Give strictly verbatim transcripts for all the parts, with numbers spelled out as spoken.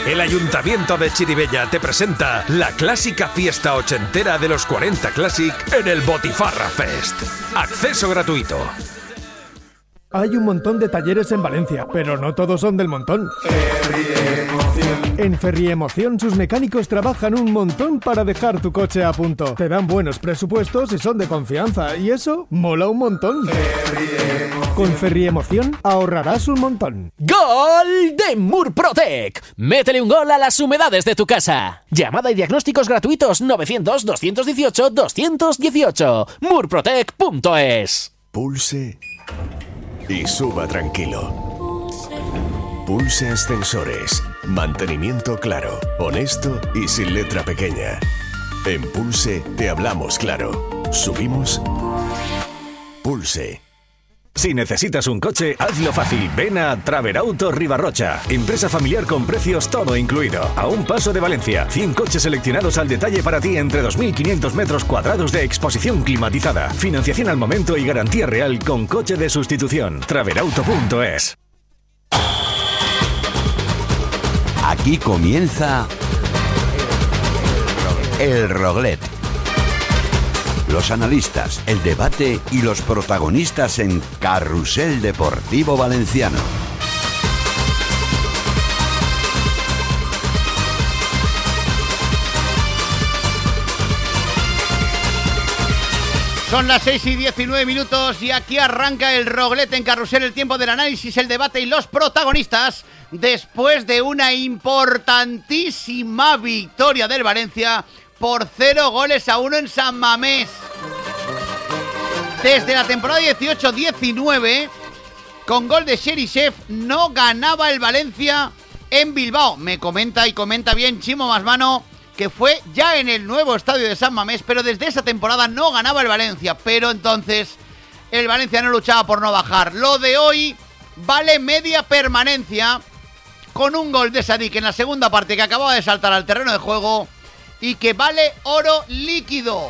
El Ayuntamiento de Chirivella te presenta la clásica fiesta ochentera de los cuarenta Classic en el Botifarra Fest. Acceso gratuito. Hay un montón de talleres en Valencia, pero no todos son del montón. En Ferriemoción sus mecánicos trabajan un montón para dejar tu coche a punto. Te dan buenos presupuestos y son de confianza, y eso mola un montón. Con Ferriemoción ahorrarás un montón. ¡Gol de Murprotec! Métele un gol a las humedades de tu casa. Llamada y diagnósticos gratuitos novecientos, doscientos dieciocho, doscientos dieciocho. murprotec punto es. Pulse y suba tranquilo. Pulse Ascensores. Mantenimiento claro, honesto y sin letra pequeña. En Pulse te hablamos claro. Subimos. Pulse. Si necesitas un coche, hazlo fácil. Ven a Traverauto Ribarrocha. Empresa familiar con precios todo incluido. A un paso de Valencia. cien coches seleccionados al detalle para ti entre dos mil quinientos metros cuadrados de exposición climatizada. Financiación al momento y garantía real con coche de sustitución. Traverauto punto es. Aquí comienza El Roglet. Los analistas, el debate y los protagonistas en Carrusel Deportivo Valenciano. Son las seis y diecinueve minutos y aquí arranca el Roglet en Carrusel, el tiempo del análisis, el debate y los protagonistas después de una importantísima victoria del Valencia por cero goles a uno en San Mamés. Desde la temporada dieciocho diecinueve, con gol de Xerixef, no ganaba el Valencia en Bilbao. Me comenta y comenta bien Chimo Masmano que fue ya en el nuevo estadio de San Mamés, pero desde esa temporada no ganaba el Valencia. Pero entonces el Valencia no luchaba por no bajar. Lo de hoy vale media permanencia con un gol de Sadik en la segunda parte que acababa de saltar al terreno de juego y que vale oro líquido.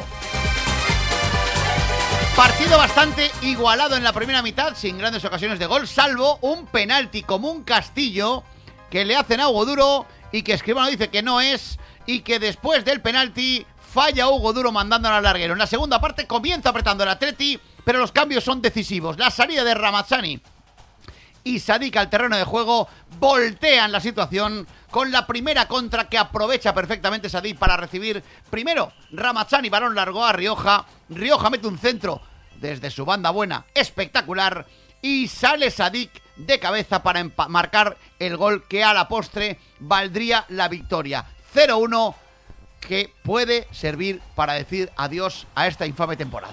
Partido bastante igualado en la primera mitad, sin grandes ocasiones de gol, salvo un penalti como un castillo que le hacen a Hugo Duro y que Escribano dice que no es, y que después del penalti falla Hugo Duro mandándolo al larguero. En la segunda parte comienza apretando el Atleti, pero los cambios son decisivos. La salida de Ramazzani y Sadik al terreno de juego voltean la situación con la primera contra que aprovecha perfectamente Sadik para recibir primero Ramazzani, balón largo a Rioja. Rioja mete un centro desde su banda buena, espectacular, y sale Sadik de cabeza para marcar el gol que a la postre valdría la victoria. cero uno que puede servir para decir adiós a esta infame temporada.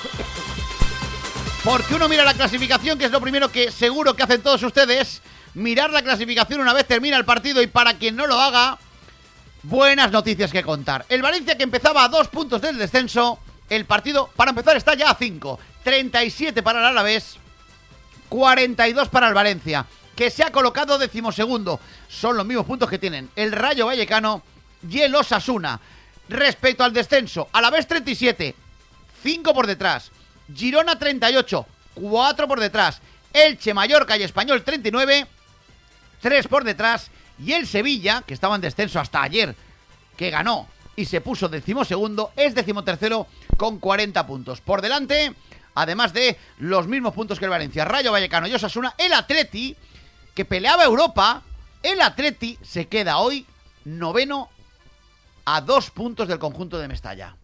Porque uno mira la clasificación, que es lo primero que seguro que hacen todos ustedes, mirar la clasificación una vez termina el partido, y para quien no lo haga, buenas noticias que contar. El Valencia, que empezaba a dos puntos del descenso, el partido para empezar está ya a cinco. treinta y siete para el Alavés, cuarenta y dos para el Valencia, que se ha colocado decimosegundo. Son los mismos puntos que tienen el Rayo Vallecano y el Osasuna. Respecto al descenso, Alavés treinta y siete, cinco por detrás. Girona treinta y ocho, cuatro por detrás. Elche, Mallorca y Español treinta y nueve, tres por detrás. Y el Sevilla, que estaba en descenso hasta ayer, que ganó y se puso decimosegundo, es decimotercero con cuarenta puntos. Por delante, además de los mismos puntos que el Valencia, Rayo Vallecano y Osasuna, el Atleti, que peleaba Europa. El Atleti se queda hoy noveno a dos puntos del conjunto de Mestalla.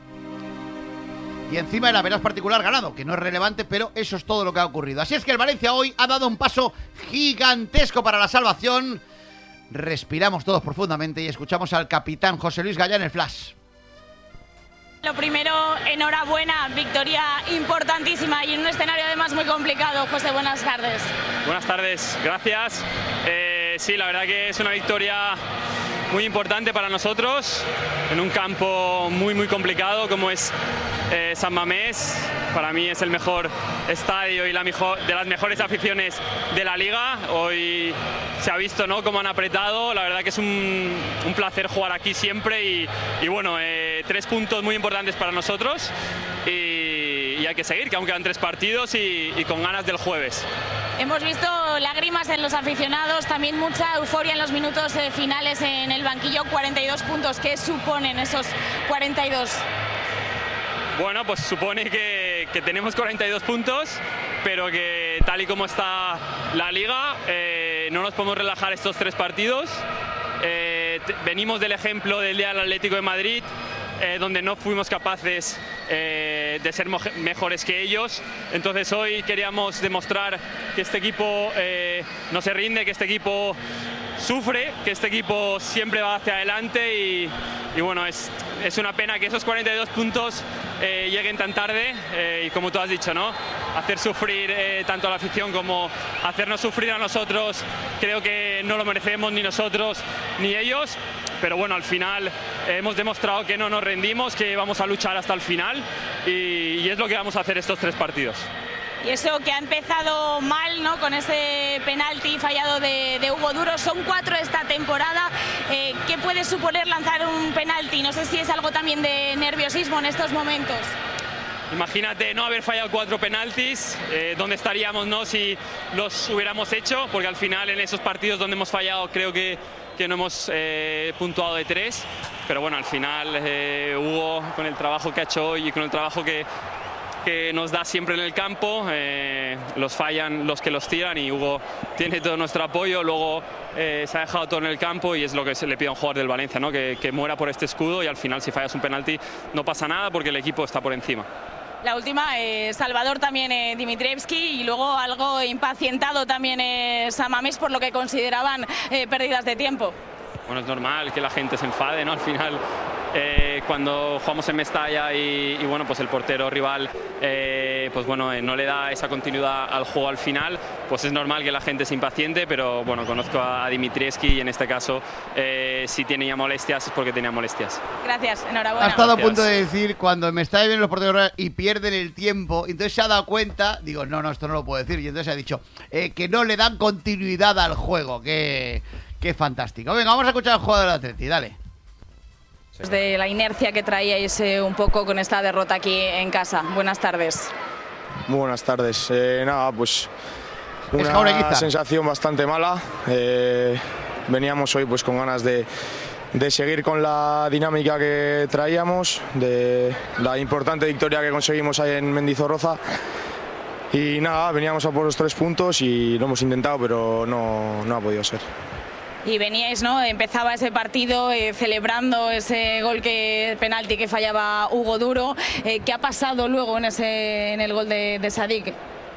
Y encima el Averás particular ganado, que no es relevante, pero eso es todo lo que ha ocurrido. Así es que el Valencia hoy ha dado un paso gigantesco para la salvación. Respiramos todos profundamente y escuchamos al capitán José Luis Gallá en el flash. Lo primero, enhorabuena, victoria importantísima y en un escenario además muy complicado. José, buenas tardes. Buenas tardes, gracias. Eh, sí, la verdad que es una victoria muy importante para nosotros, en un campo muy muy complicado como es eh, San Mamés. Para mí es el mejor estadio y la mejor, de las mejores aficiones de la liga. Hoy se ha visto, ¿no?, cómo han apretado. La verdad que es un, un placer jugar aquí siempre y, y bueno, eh, tres puntos muy importantes para nosotros y, y hay que seguir, que aún quedan tres partidos y, y con ganas del jueves. Hemos visto lágrimas en los aficionados, también mucha euforia en los minutos eh, finales en el banquillo. cuarenta y dos puntos, ¿qué suponen esos cuarenta y dos? Bueno, pues supone que, que tenemos cuarenta y dos puntos, pero que tal y como está la liga, eh, no nos podemos relajar estos tres partidos. Eh, venimos del ejemplo del día del Atlético de Madrid, eh, donde no fuimos capaces eh, de ser mejores que ellos. Entonces hoy queríamos demostrar que este equipo eh, no se rinde, que este equipo sufre, que este equipo siempre va hacia adelante y, y bueno, es, es una pena que esos cuarenta y dos puntos eh, lleguen tan tarde eh, y como tú has dicho, ¿no? Hacer sufrir eh, tanto a la afición como hacernos sufrir a nosotros, creo que no lo merecemos ni nosotros ni ellos, pero bueno, al final eh, hemos demostrado que no nos rendimos, que vamos a luchar hasta el final y, y es lo que vamos a hacer estos tres partidos. Y eso que ha empezado mal, ¿no? Con ese penalti fallado de, de Hugo Duro. Son cuatro esta temporada. Eh, ¿Qué puede suponer lanzar un penalti? No sé si es algo también de nerviosismo en estos momentos. Imagínate no haber fallado cuatro penaltis, eh, ¿dónde estaríamos, no, si los hubiéramos hecho? Porque al final en esos partidos donde hemos fallado creo que, que no hemos eh, puntuado de tres. Pero bueno, al final eh, Hugo, con el trabajo que ha hecho hoy y con el trabajo que... que nos da siempre en el campo, eh, los fallan los que los tiran y Hugo tiene todo nuestro apoyo, luego eh, se ha dejado todo en el campo y es lo que se le pide a un jugador del Valencia, ¿no? que, que muera por este escudo y al final si fallas un penalti no pasa nada porque el equipo está por encima. La última, eh, Salvador también eh, Dimitrievski y luego algo impacientado también eh, San Mamés por lo que consideraban eh, pérdidas de tiempo. Bueno, es normal que la gente se enfade, ¿no? Al final, eh, cuando jugamos en Mestalla y, y bueno, pues el portero rival, eh, pues bueno, eh, no le da esa continuidad al juego al final, pues es normal que la gente se impaciente, pero bueno, conozco a, a Dimitrievski y en este caso, eh, si tenía molestias es porque tenía molestias. Gracias, enhorabuena. Ha estado Gracias. a punto de decir, cuando en Mestalla vienen los porteros y pierden el tiempo, entonces se ha dado cuenta, digo, no, no, esto no lo puedo decir, y entonces ha dicho eh, que no le dan continuidad al juego, que... Qué fantástico. Venga, vamos a escuchar al jugador del Atleti, dale. De la inercia que traíais eh, un poco con esta derrota aquí en casa. Buenas tardes. Muy buenas tardes. Eh, nada, pues Es Jaureguiza. una sensación bastante mala. Eh, veníamos hoy pues con ganas de, de seguir con la dinámica que traíamos, de la importante victoria que conseguimos ahí en Mendizorroza. Y nada, veníamos a por los tres puntos y lo hemos intentado, pero no, no ha podido ser. Y veníais, ¿no? Empezaba ese partido eh, celebrando ese gol que penalti que fallaba Hugo Duro. Eh, ¿Qué ha pasado luego en ese en el gol de, de Sadik?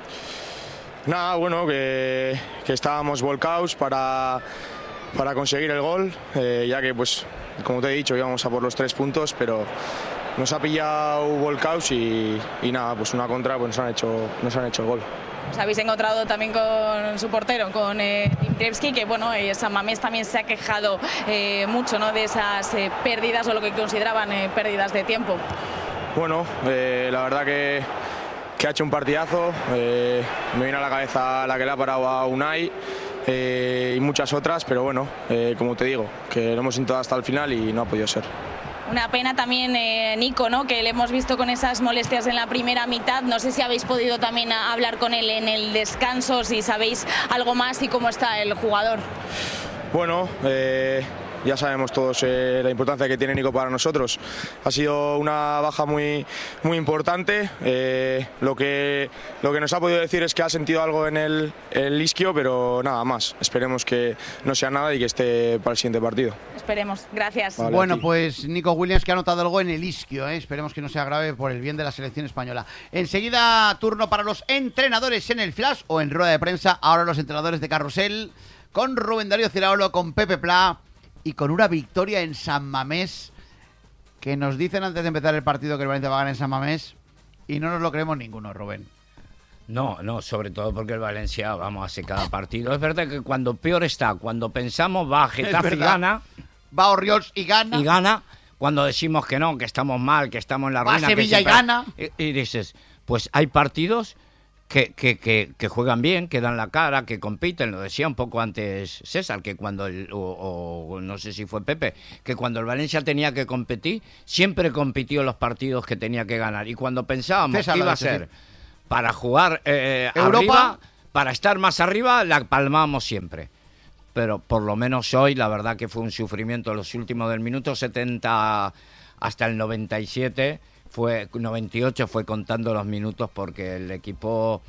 Nada, bueno, que, que estábamos volcados para, para conseguir el gol, eh, ya que, pues, como te he dicho, íbamos a por los tres puntos, pero nos ha pillado volcados y, y nada, pues una contra, pues nos han hecho, nos han hecho el gol. Os habéis encontrado también con su portero, con eh, Dimitrievski, que bueno, eh, San Mamés también se ha quejado eh, mucho, ¿no? De esas eh, pérdidas o lo que consideraban eh, pérdidas de tiempo. Bueno, eh, la verdad que, que ha hecho un partidazo, eh, me viene a la cabeza la que le ha parado a Unai eh, y muchas otras, pero bueno, eh, como te digo, que lo hemos intentado hasta el final y no ha podido ser. Una pena también, eh, Nico, ¿no? Que le hemos visto con esas molestias en la primera mitad. No sé si habéis podido también hablar con él en el descanso, si sabéis algo más y cómo está el jugador. Bueno, eh, ya sabemos todos eh, la importancia que tiene Nico para nosotros. Ha sido una baja muy, muy importante. Eh, lo, que, lo que nos ha podido decir es que ha sentido algo en el, el isquio, pero nada más. Esperemos que no sea nada y que esté para el siguiente partido. Esperemos. Gracias. Vale, Bueno, pues Nico Williams, que ha anotado algo en el isquio, ¿eh? Esperemos que no sea grave por el bien de la selección española. Enseguida, turno para los entrenadores en el Flash o en rueda de prensa. Ahora los entrenadores de Carrusel, con Rubén Darío Ciraolo, con Pepe Pla y con una victoria en San Mamés, que nos dicen antes de empezar el partido que el Valencia va a ganar en San Mamés y no nos lo creemos ninguno, Rubén. No, no, sobre todo porque el Valencia, vamos, hace cada partido. Es verdad que cuando peor está, cuando pensamos va a Getafe y gana. Va a Orriols y gana. Y gana. Cuando decimos que no, que estamos mal, que estamos en la Va a ruina. Sevilla que y gana. Y, y dices, pues hay partidos que, que, que, que juegan bien, que dan la cara, que compiten. Lo decía un poco antes César, que cuando, el, o, o no sé si fue Pepe, que cuando el Valencia tenía que competir, siempre compitió los partidos que tenía que ganar. Y cuando pensábamos César que iba a dicho, ser sí. para jugar eh, Europa. arriba, para estar más arriba la palmamos siempre. Pero por lo menos hoy, la verdad que fue un sufrimiento. Los últimos del minuto setenta hasta el noventa y siete, fue noventa y ocho fue contando los minutos porque el equipo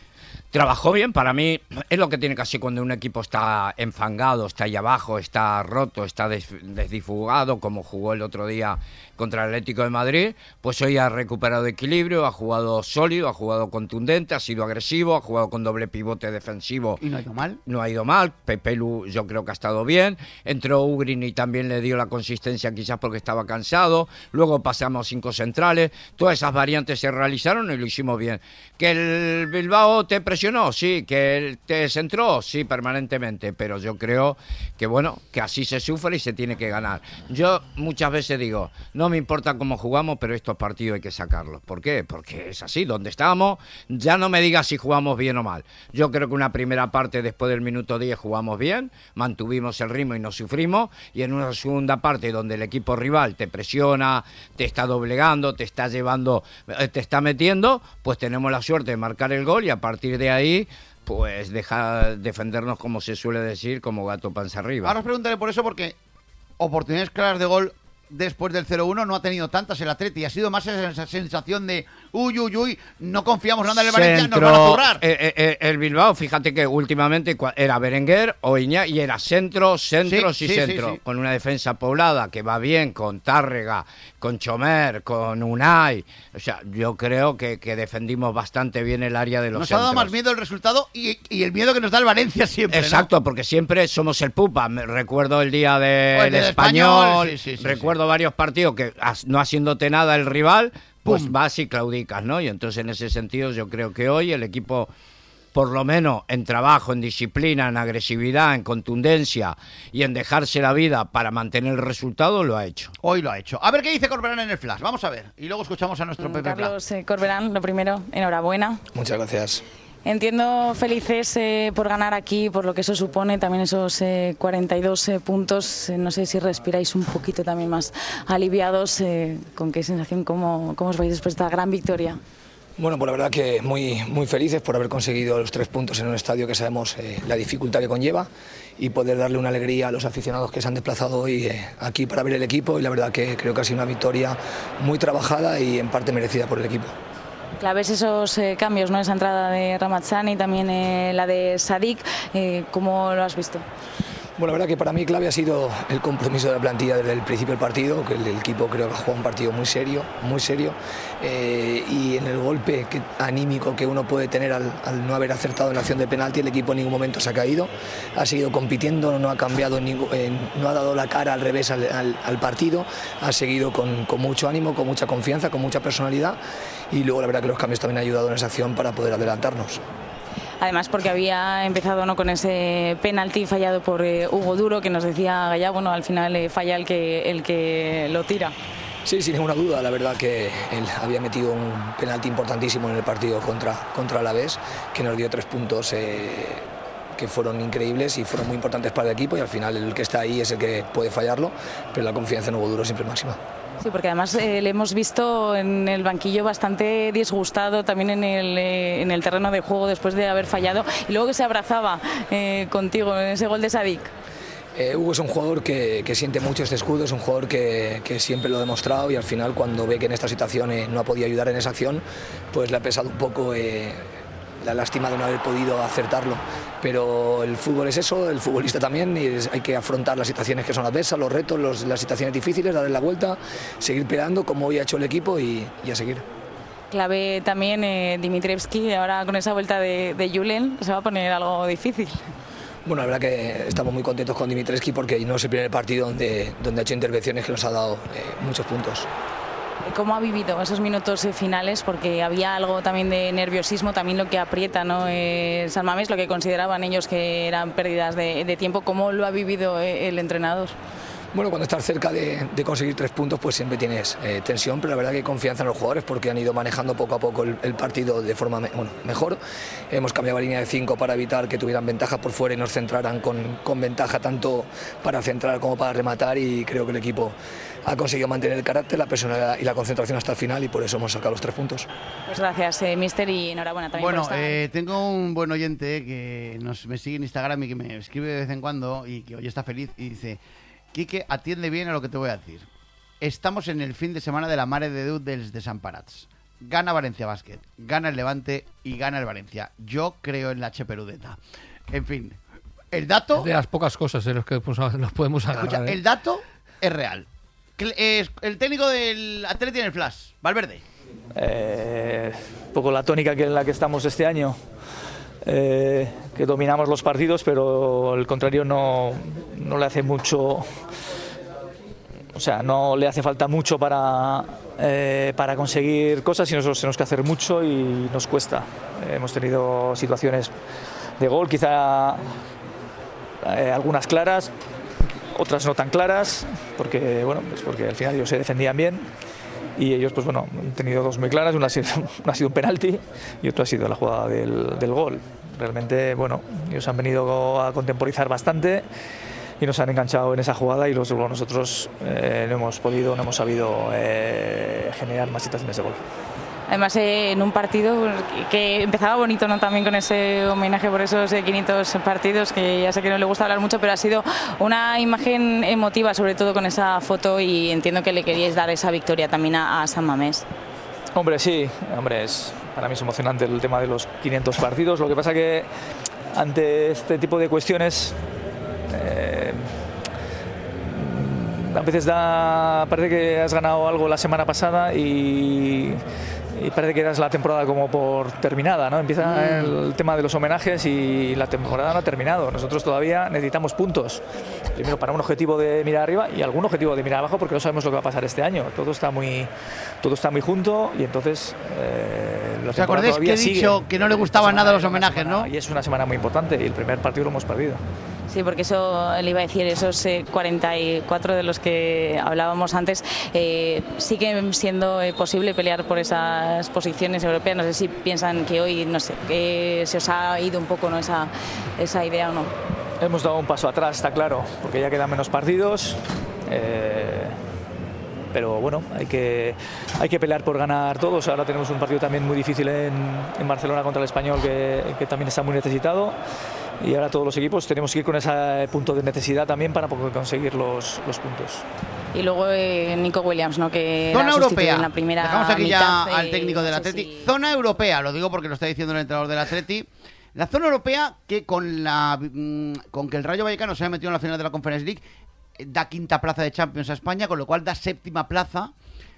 trabajó bien. Para mí es lo que tiene que hacer cuando un equipo está enfangado, está ahí abajo, está roto, está des desdifugado, como jugó el otro día contra el Atlético de Madrid. Pues hoy ha recuperado equilibrio, ha jugado sólido, ha jugado contundente, ha sido agresivo, ha jugado con doble pivote defensivo. ¿Y no ha ido mal? No ha ido mal. Pepe Lu yo creo que ha estado bien. Entró Ugrin y también le dio la consistencia quizás porque estaba cansado. Luego pasamos cinco centrales. Todas esas variantes se realizaron y lo hicimos bien. ¿Que el Bilbao te presionó? Sí. ¿Que te centró? Sí, permanentemente. Pero yo creo que, bueno, que así se sufre y se tiene que ganar. Yo muchas veces digo, no me importa cómo jugamos, pero estos partidos hay que sacarlos. ¿Por qué? Porque es así. Donde estamos, ya no me digas si jugamos bien o mal. Yo creo que una primera parte, después del minuto diez, jugamos bien, mantuvimos el ritmo y no sufrimos. Y en una segunda parte, donde el equipo rival te presiona, te está doblegando, te está llevando, te está metiendo, pues tenemos la suerte de marcar el gol y a partir de ahí pues dejar defendernos, como se suele decir, como gato panza arriba. Ahora os preguntaré por eso, porque oportunidades claras de gol después del cero uno no ha tenido tantas el Atleti, ha sido más esa sensación de uy, uy, uy, no confiamos nada en el Valencia, nos van a zurrar. Eh, eh, el Bilbao, fíjate que últimamente era Berenguer o Iñá y era centro, centros sí, y sí, centro, sí, sí. Con una defensa poblada que va bien, con Tárrega, con Chomer, con Unai. O sea, yo creo que, que defendimos bastante bien el área de los Nos centros. ha dado más miedo el resultado y, y el miedo que nos da el Valencia siempre. Exacto, ¿no? Porque siempre somos el pupa. Me recuerdo el día del de Español, español sí, sí, sí, recuerdo sí. varios partidos que no haciéndote nada el rival, pues ¡pum! Vas y claudicas, ¿no? Y entonces en ese sentido yo creo que hoy el equipo, por lo menos en trabajo, en disciplina, en agresividad, en contundencia y en dejarse la vida para mantener el resultado, lo ha hecho. Hoy lo ha hecho. A ver qué dice Corberán en el flash. Vamos a ver. Y luego escuchamos a nuestro Pepe Carlos eh, Corberán, lo primero, enhorabuena. Muchas gracias. Entiendo felices eh, por ganar aquí, por lo que eso supone, también esos eh, cuarenta y dos eh, puntos. Eh, no sé si respiráis un poquito también más aliviados. Eh, ¿Con qué sensación, cómo, cómo os vais después de esta gran victoria? Bueno, pues la verdad que muy, muy felices por haber conseguido los tres puntos en un estadio que sabemos eh, la dificultad que conlleva y poder darle una alegría a los aficionados que se han desplazado hoy eh, aquí para ver el equipo, y la verdad que creo que ha sido una victoria muy trabajada y en parte merecida por el equipo. Claves esos eh, cambios, ¿no? Esa entrada de Ramazani y también eh, la de Sadik, eh, ¿cómo lo has visto? Bueno, la verdad que para mí clave ha sido el compromiso de la plantilla desde el principio del partido, que el, el equipo creo que ha jugado un partido muy serio, muy serio, eh, y en el golpe que, anímico que uno puede tener al, al no haber acertado en la acción de penalti, el equipo en ningún momento se ha caído, ha seguido compitiendo, no ha cambiado, ningún, eh, no ha dado la cara al revés al, al, al partido, ha seguido con, con mucho ánimo, con mucha confianza, con mucha personalidad, y luego la verdad que los cambios también han ayudado en esa acción para poder adelantarnos. Además porque había empezado, ¿no?, con ese penalti fallado por eh, Hugo Duro, que nos decía Gallá, bueno, al final eh, falla el que, el que lo tira. Sí, sin ninguna duda, la verdad que él había metido un penalti importantísimo en el partido contra, contra Alavés, que nos dio tres puntos eh, que fueron increíbles y fueron muy importantes para el equipo, y al final el que está ahí es el que puede fallarlo, pero la confianza en Hugo Duro siempre es máxima. Sí, porque además eh, le hemos visto en el banquillo bastante disgustado, también en el, eh, en el terreno de juego después de haber fallado, y luego que se abrazaba eh, contigo en ese gol de Sadik. Eh, Hugo es un jugador que, que siente mucho este escudo, es un jugador que, que siempre lo ha demostrado, y al final cuando ve que en esta situación eh, no ha podido ayudar en esa acción, pues le ha pesado un poco eh, la lástima de no haber podido acertarlo. Pero el fútbol es eso, el futbolista también, y es, hay que afrontar las situaciones que son adversas, los retos, los, las situaciones difíciles, darle la vuelta, seguir peleando como hoy ha hecho el equipo y, y a seguir. Clave también eh, Dimitrievski, ahora con esa vuelta de, de Julen se va a poner algo difícil. Bueno, la verdad que estamos muy contentos con Dimitrievski porque no es el primer partido donde, donde ha hecho intervenciones que nos ha dado eh, muchos puntos. ¿Cómo ha vivido esos minutos finales? Porque había algo también de nerviosismo, también lo que aprieta, ¿no? Eh, San Mamés, lo que consideraban ellos que eran pérdidas de, de tiempo. ¿Cómo lo ha vivido el entrenador? Bueno, cuando estás cerca de, de conseguir tres puntos, pues siempre tienes eh, tensión, pero la verdad que hay confianza en los jugadores porque han ido manejando poco a poco el, el partido de forma me, bueno, mejor. Hemos cambiado la línea de cinco para evitar que tuvieran ventaja por fuera y nos centraran con, con ventaja tanto para centrar como para rematar, y creo que el equipo ha conseguido mantener el carácter, la personalidad y la concentración hasta el final, y por eso hemos sacado los tres puntos. Pues gracias, eh, mister, y enhorabuena también. Bueno, por estar... eh, tengo un buen oyente que nos, me sigue en Instagram y que me escribe de vez en cuando y que hoy está feliz y dice: Quique, atiende bien a lo que te voy a decir. Estamos en el fin de semana de la Mare de Déu dels Desemparats. Gana Valencia Basket, gana el Levante y gana el Valencia. Yo creo en la Cheperudeta. En fin, el dato... Es de las pocas cosas en las que nos podemos agarrar. Escucha, ¿eh? el dato es real. El técnico del Atleti tiene el flash, Valverde. Eh, un poco la tónica que en la que estamos este año. Eh, que dominamos los partidos, pero el contrario no, no le hace mucho, o sea, no le hace falta mucho para, eh, para conseguir cosas, y nosotros tenemos que hacer mucho y nos cuesta. Eh, hemos tenido situaciones de gol, quizá eh, algunas claras, otras no tan claras, porque bueno, pues porque al final ellos se defendían bien. Y ellos, pues bueno, han tenido dos muy claras. Una ha sido, una ha sido un penalti y otra ha sido la jugada del, del gol. Realmente, bueno, ellos han venido a contemporizar bastante y nos han enganchado en esa jugada, y luego nosotros eh, no hemos podido, no hemos sabido eh, generar más situaciones de gol. Además, eh, en un partido que empezaba bonito, ¿no? También con ese homenaje por esos eh, quinientos partidos, que ya sé que no le gusta hablar mucho, pero ha sido una imagen emotiva, sobre todo con esa foto, y entiendo que le queríais dar esa victoria también a, a San Mamés. Hombre, sí, hombre, es, para mí es emocionante el tema de los quinientos partidos. Lo que pasa que ante este tipo de cuestiones eh, a veces da, parece que has ganado algo la semana pasada y y parece que das la temporada como por terminada, ¿no? Empieza mm. el tema de los homenajes y la temporada no ha terminado. Nosotros todavía necesitamos puntos, primero para un objetivo de mirar arriba y algún objetivo de mirar abajo, porque no sabemos lo que va a pasar este año. Todo está muy, todo está muy junto, y entonces eh, ¿os acordáis que he dicho sigue, que no le gustaban nada los homenajes, semana, no? Y es una semana muy importante, y el primer partido lo hemos perdido. Sí, porque eso le iba a decir, esos eh, cuarenta y cuatro de los que hablábamos antes, eh, sigue siendo eh, posible pelear por esas posiciones europeas. No sé si piensan que hoy, no sé, que se os ha ido un poco, ¿no?, esa, esa idea o no. Hemos dado un paso atrás, está claro, porque ya quedan menos partidos. Eh, pero bueno, hay que, hay que pelear por ganar todos. Ahora tenemos un partido también muy difícil en, en Barcelona contra el Español, que, que también está muy necesitado. Y ahora todos los equipos tenemos que ir con ese punto de necesidad también para conseguir los, los puntos. Y luego eh, Nico Williams, ¿no?, que zona europea. En la primera Dejamos aquí mitad, ya al técnico del Atleti. Si... Zona europea, lo digo porque lo está diciendo el entrenador del Atleti. La zona europea, que con la con que el Rayo Vallecano se haya metido en la final de la Conference League, da quinta plaza de Champions a España, con lo cual da séptima plaza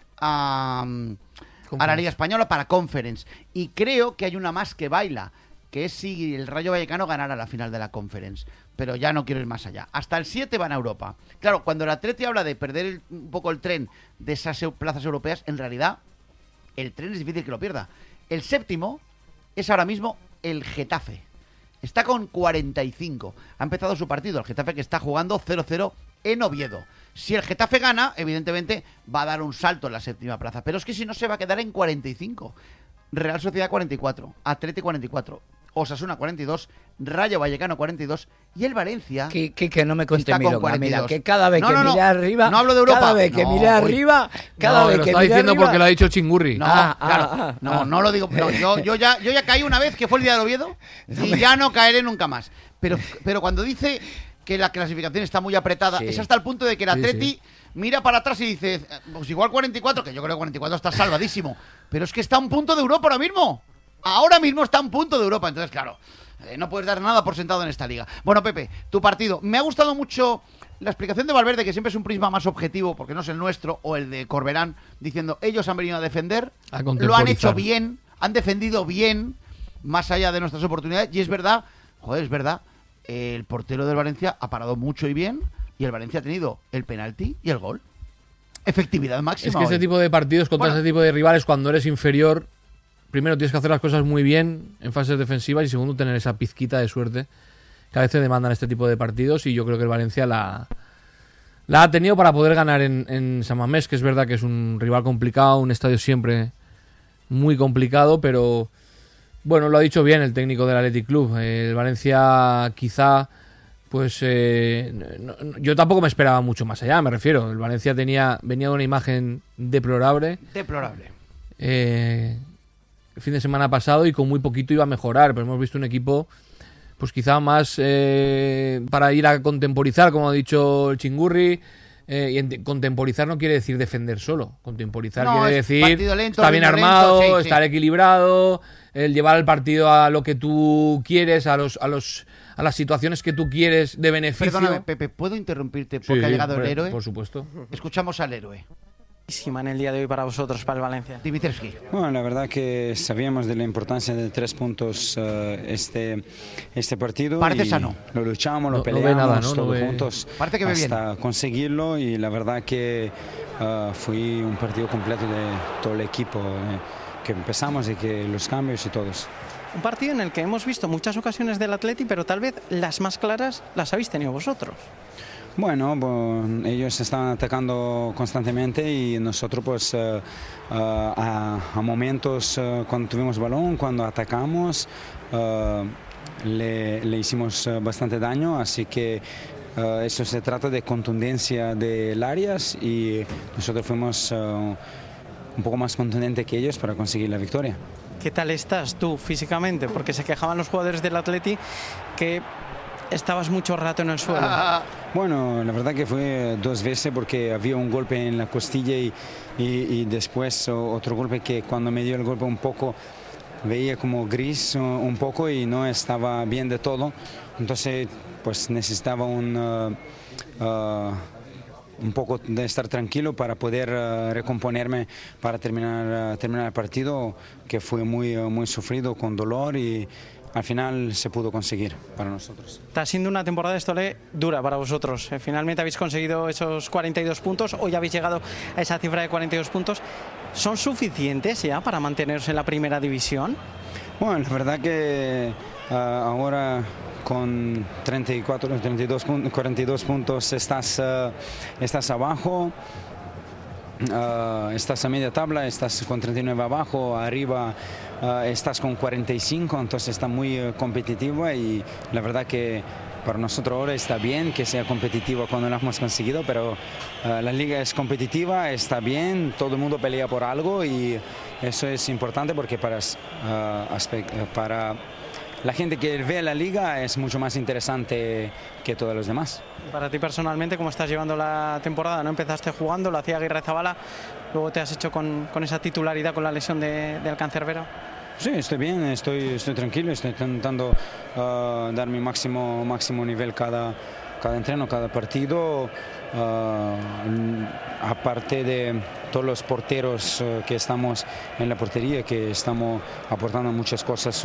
a, a la Liga Española para Conference. Y creo que hay una más que baila, que es si el Rayo Vallecano ganara la final de la Conference. Pero ya no quiero ir más allá. Hasta el siete van a Europa. Claro, cuando el Atleti habla de perder el, un poco el tren de esas plazas europeas, en realidad el tren es difícil que lo pierda. El séptimo es ahora mismo el Getafe. Está con cuarenta y cinco. Ha empezado su partido, el Getafe, que está jugando cero cero en Oviedo. Si el Getafe gana, evidentemente va a dar un salto en la séptima plaza. Pero es que si no, se va a quedar en cuarenta y cinco. Real Sociedad cuarenta y cuatro, Atleti cuarenta y cuatro, Osasuna cuarenta y dos, Rayo Vallecano cuarenta y dos y el Valencia que, que, que no me cuente mi loca, mira, que cada vez no, que no, no, mire arriba, no hablo de Europa, cada vez que no, mire arriba, cada no, vez lo que está mire diciendo arriba, porque lo ha dicho Chingurri. No, ah, claro, ah, ah, no, ah. no lo digo, no, yo, yo ya, yo ya caí una vez, que fue el día del Oviedo, y ya no caeré nunca más. Pero, pero cuando dice que la clasificación está muy apretada, sí. Es hasta el punto de que el Atleti sí, sí. mira para atrás y dice, pues igual cuarenta y cuatro, que yo creo que cuarenta y cuatro está salvadísimo, pero es que está a un punto de Europa ahora mismo. Ahora mismo está a un punto de Europa, entonces claro, eh, no puedes dar nada por sentado en esta liga. Bueno, Pepe, tu partido. Me ha gustado mucho la explicación de Valverde, que siempre es un prisma más objetivo, porque no es el nuestro, o el de Corberán, diciendo, ellos han venido a defender, a lo han hecho bien, han defendido bien, más allá de nuestras oportunidades, y es verdad, joder, es verdad, el portero del Valencia ha parado mucho y bien, y el Valencia ha tenido el penalti y el gol. Efectividad máxima. Es que este hoy. tipo de partidos contra bueno, este tipo de rivales, cuando eres inferior, primero tienes que hacer las cosas muy bien en fases defensivas, y segundo tener esa pizquita de suerte que a veces demandan este tipo de partidos, y yo creo que el Valencia la, la ha tenido para poder ganar en, en San Mamés, que es verdad que es un rival complicado, un estadio siempre muy complicado, pero bueno, lo ha dicho bien el técnico del Athletic Club. El Valencia quizá, pues eh, no, no, yo tampoco me esperaba mucho más allá, me refiero. El Valencia tenía venía de una imagen deplorable. Deplorable. Eh, el fin de semana pasado y con muy poquito iba a mejorar, pero hemos visto un equipo pues quizá más eh, para ir a contemporizar, como ha dicho el Chingurri. Eh, y en, contemporizar no quiere decir defender solo. Contemporizar no, quiere decir lento, está bien armado, lento, sí, estar sí. equilibrado, el llevar el partido a lo que tú quieres, a los a los a las situaciones que tú quieres de beneficio. Perdóname, Pepe, ¿puedo interrumpirte porque sí, ha llegado por, el héroe? Por supuesto. Escuchamos al héroe. En el día de hoy para vosotros, para el Valencia. Dimitrescu. Bueno, la verdad que sabíamos de la importancia de tres puntos uh, este, este partido. Parece y sano. Lo luchamos, lo no, peleamos no ve nada, ¿no? todos no ve... juntos Parece que ve hasta bien. conseguirlo y la verdad que uh, fue un partido completo de todo el equipo eh, que empezamos y que los cambios y todos. Un partido en el que hemos visto muchas ocasiones del Atleti, pero tal vez las más claras las habéis tenido vosotros. Bueno, bueno, ellos estaban atacando constantemente y nosotros pues uh, uh, a, a momentos uh, cuando tuvimos balón, cuando atacamos, uh, le, le hicimos uh, bastante daño, así que uh, eso se trata de contundencia del áreas y nosotros fuimos uh, un poco más contundentes que ellos para conseguir la victoria. ¿Qué tal estás tú físicamente? Porque se quejaban los jugadores del Atleti que estabas mucho rato en el suelo. Bueno, la verdad que fue dos veces porque había un golpe en la costilla y, y, y después otro golpe que cuando me dio el golpe un poco veía como gris un poco y no estaba bien de todo. Entonces pues necesitaba un, uh, uh, un poco de estar tranquilo para poder uh, recomponerme para terminar, uh, terminar el partido, que fue muy, uh, muy sufrido, con dolor, y al final se pudo conseguir para nosotros. Está siendo una temporada de Estole dura para vosotros. Finalmente habéis conseguido esos cuarenta y dos puntos, hoy habéis llegado a esa cifra de cuarenta y dos puntos. ¿Son suficientes ya para mantenerse en la primera división? Bueno, la verdad que uh, ahora con treinta y cuatro, treinta y dos, cuarenta y dos puntos estás, uh, estás abajo. Uh, estás a media tabla, estás con treinta y nueve abajo, arriba uh, estás con cuarenta y cinco, entonces está muy uh, competitiva, y la verdad que para nosotros ahora está bien que sea competitiva cuando lo hemos conseguido, pero uh, la liga es competitiva, está bien, todo el mundo pelea por algo y eso es importante porque para, uh, aspect, uh, para la gente que ve la liga es mucho más interesante que todos los demás. Para ti personalmente, ¿cómo estás llevando la temporada? ¿No empezaste jugando, lo hacía Aguirrezabala, luego te has hecho con, con esa titularidad con la lesión de, del cancerbero? Sí, estoy bien, estoy, estoy tranquilo, estoy intentando uh, dar mi máximo, máximo nivel cada, cada entreno, cada partido. Uh, aparte de todos los porteros uh, que estamos en la portería, que estamos aportando muchas cosas uh,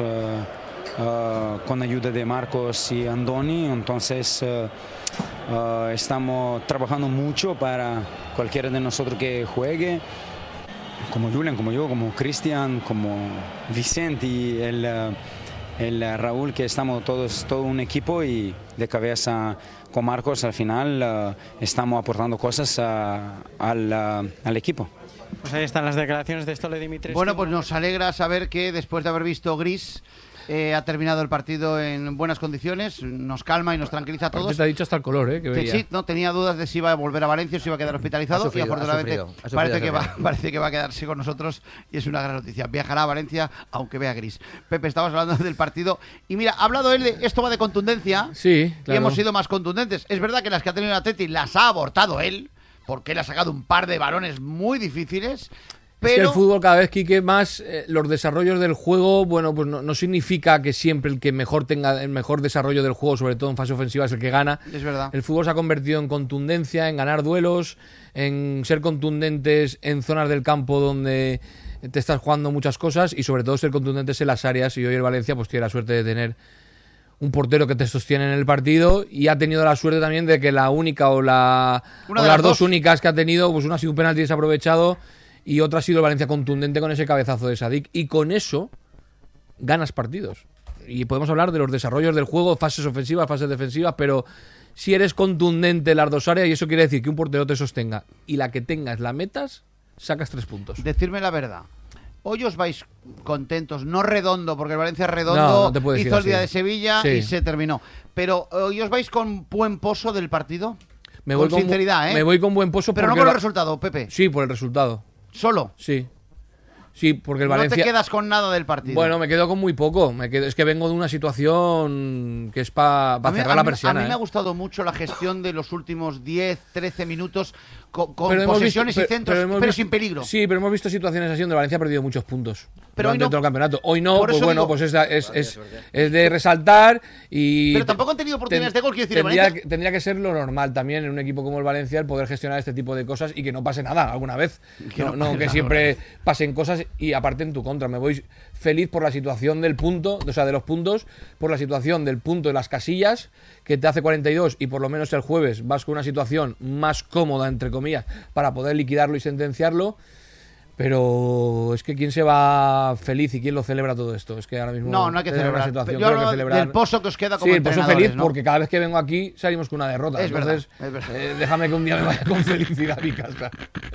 uh, con ayuda de Marcos y Andoni, entonces uh, uh, estamos trabajando mucho para cualquiera de nosotros que juegue, como Julián, como yo, como Cristian, como Vicente y el, el Raúl, que estamos todos, todo un equipo, y de cabeza con Marcos al final uh, estamos aportando cosas uh, al, uh, al equipo. Pues ahí están las declaraciones de Estole Dimitrescu. Bueno, pues nos alegra saber que después de haber visto gris eh, ha terminado el partido en buenas condiciones, nos calma y nos tranquiliza a todos. Te ha dicho hasta el color, ¿eh? Que veía. Sí, no, tenía dudas de si iba a volver a Valencia o si iba a quedar hospitalizado, Ha sufrido, y afortunadamente ha sufrido, ha sufrido, parece, ha que va, sufrido. parece que va a quedarse con nosotros, y es una gran noticia. Viajará a Valencia aunque vea gris. Pepe, estabas hablando del partido y mira, ha hablado él de esto va de contundencia. Sí, Y claro. hemos sido más contundentes. Es verdad que las que ha tenido el Atleti las ha abortado él, porque él ha sacado un par de balones muy difíciles. Es que Pero el fútbol cada vez, Quique, más eh, los desarrollos del juego, bueno, pues no, no significa que siempre el que mejor tenga el mejor desarrollo del juego, sobre todo en fase ofensiva, es el que gana. es verdad. El fútbol se ha convertido en contundencia, en ganar duelos, en ser contundentes en zonas del campo donde te estás jugando muchas cosas, y sobre todo ser contundentes en las áreas. Y hoy el Valencia pues tiene la suerte de tener un portero que te sostiene en el partido, y ha tenido la suerte también de que la única o, la, Una o de las las dos dos. únicas que ha tenido, pues una ha sido un penalti desaprovechado y otra ha sido el Valencia contundente con ese cabezazo de Sadik, y con eso ganas partidos. Y podemos hablar de los desarrollos del juego, fases ofensivas, fases defensivas, pero si eres contundente en las dos áreas, y eso quiere decir que un portero te sostenga y la que tengas la metas, sacas tres puntos. Decirme la verdad. Hoy os vais contentos, no redondo, porque el Valencia redondo no, no te puedes hizo ir el día así. de Sevilla Sí. y se terminó. Pero hoy os vais con buen pozo del partido. Me voy con sinceridad, bu- ¿eh? Me voy con buen pozo. Pero no porque por el va- resultado, Pepe. Sí, por el resultado. ¿Solo? Sí. Sí, porque el No Valencia... te quedas con nada del partido. Bueno, me quedo con muy poco. Me quedo... Es que vengo de una situación que es para A mí- cerrar a la mí- persiana. A mí me ¿eh? ha gustado mucho la gestión de los últimos diez, trece minutos con, con Pero hemos posesiones visto- y centros, hemos pero visto- sin peligro. Sí, pero hemos visto situaciones así donde Valencia ha perdido muchos puntos Pero hoy durante no. todo el campeonato. Hoy no, Por pues eso bueno, digo- pues es, es, es, es de resaltar y... Pero tampoco han tenido oportunidades de gol, quiero decir, el tendría, Valencia- que- tendría que ser lo normal también en un equipo como el Valencia el poder gestionar este tipo de cosas y que no pase nada alguna vez. Que no, no no pase que nada siempre pasen cosas y aparte en tu contra. Me voy feliz por la situación del punto, o sea, de los puntos, por la situación del punto de las casillas, que te hace cuarenta y dos y por lo menos el jueves vas con una situación más cómoda, entre comillas, para poder liquidarlo y sentenciarlo. Pero es que quién se va feliz y quién lo celebra todo esto. Es que ahora mismo No, no hay que es una celebrar. situación Yo que hay que hablo celebrar. del pozo que os queda como Sí, el pozo entrenadores, feliz ¿no? porque cada vez que vengo aquí salimos con una derrota. Es Entonces, verdad, es verdad. eh, déjame que un día me vaya con felicidad a mi casa.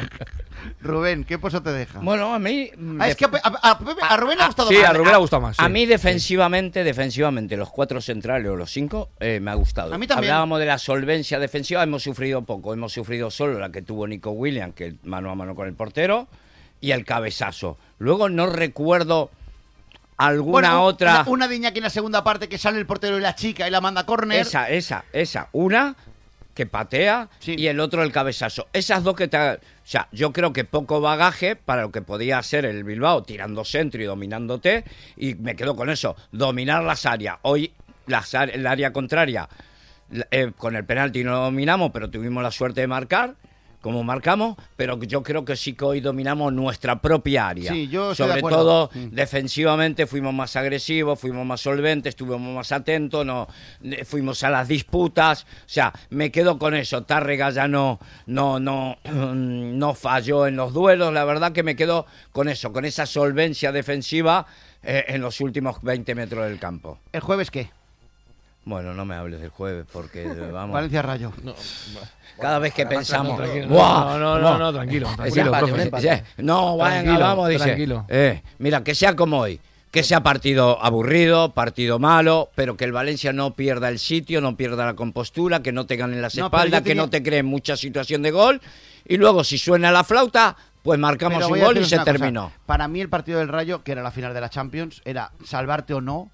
Rubén, ¿qué pozo te deja? Bueno, a mí... Ah, es que a, a- a Pepe- a Rubén le ha gustado Sí, más. a Rubén le ha gustado más. A sí, mí sí. defensivamente, defensivamente, los cuatro centrales o los cinco, eh, me ha gustado. A mí también. Hablábamos de la solvencia defensiva, hemos sufrido poco. Hemos sufrido solo la que tuvo Nico Williams, que mano a mano con el portero, y el cabezazo. Luego no recuerdo alguna Bueno, otra... Una, una de Iñaki en la segunda parte que sale el portero y la chica y la manda a córner. Esa, esa, esa. Una que patea y el otro el cabezazo. Esas dos que te... O sea, yo creo que poco bagaje para lo que podía ser el Bilbao, tirando centro y dominándote, y me quedo con eso, dominar las áreas. Hoy las, áreas- el área contraria, eh, con el penalti no lo dominamos, pero tuvimos la suerte de marcar, como marcamos, pero yo creo que sí que hoy dominamos nuestra propia área. Sí, yo estoy de Sobre acuerdo. todo, Mm. defensivamente fuimos más agresivos, fuimos más solventes, estuvimos más atentos, no, eh, fuimos a las disputas. O sea, me quedo con eso. Tárrega ya no, no, no, no falló en los duelos. La verdad que me quedo con eso, con esa solvencia defensiva eh, en los últimos veinte metros del campo. ¿El jueves qué? Bueno, no me hables del jueves porque vamos. Valencia Rayo. Cada vez que pensamos, no, tranquilo, ¡guau! no, no, no, no, tranquilo, tranquilo, empate, profe. un empate. Ya, no, venga, Tranquilo, vamos, dice. tranquilo. Eh, mira, que sea como hoy, que sea partido aburrido, partido malo, pero que el Valencia no pierda el sitio, no pierda la compostura, que no te ganen las No, pero espaldas, yo que tenía- no te creen mucha situación de gol, y luego si suena la flauta, pues marcamos Pero un voy a gol y deciros se una cosa. terminó. Para mí el partido del Rayo, que era la final de la Champions, era salvarte o no.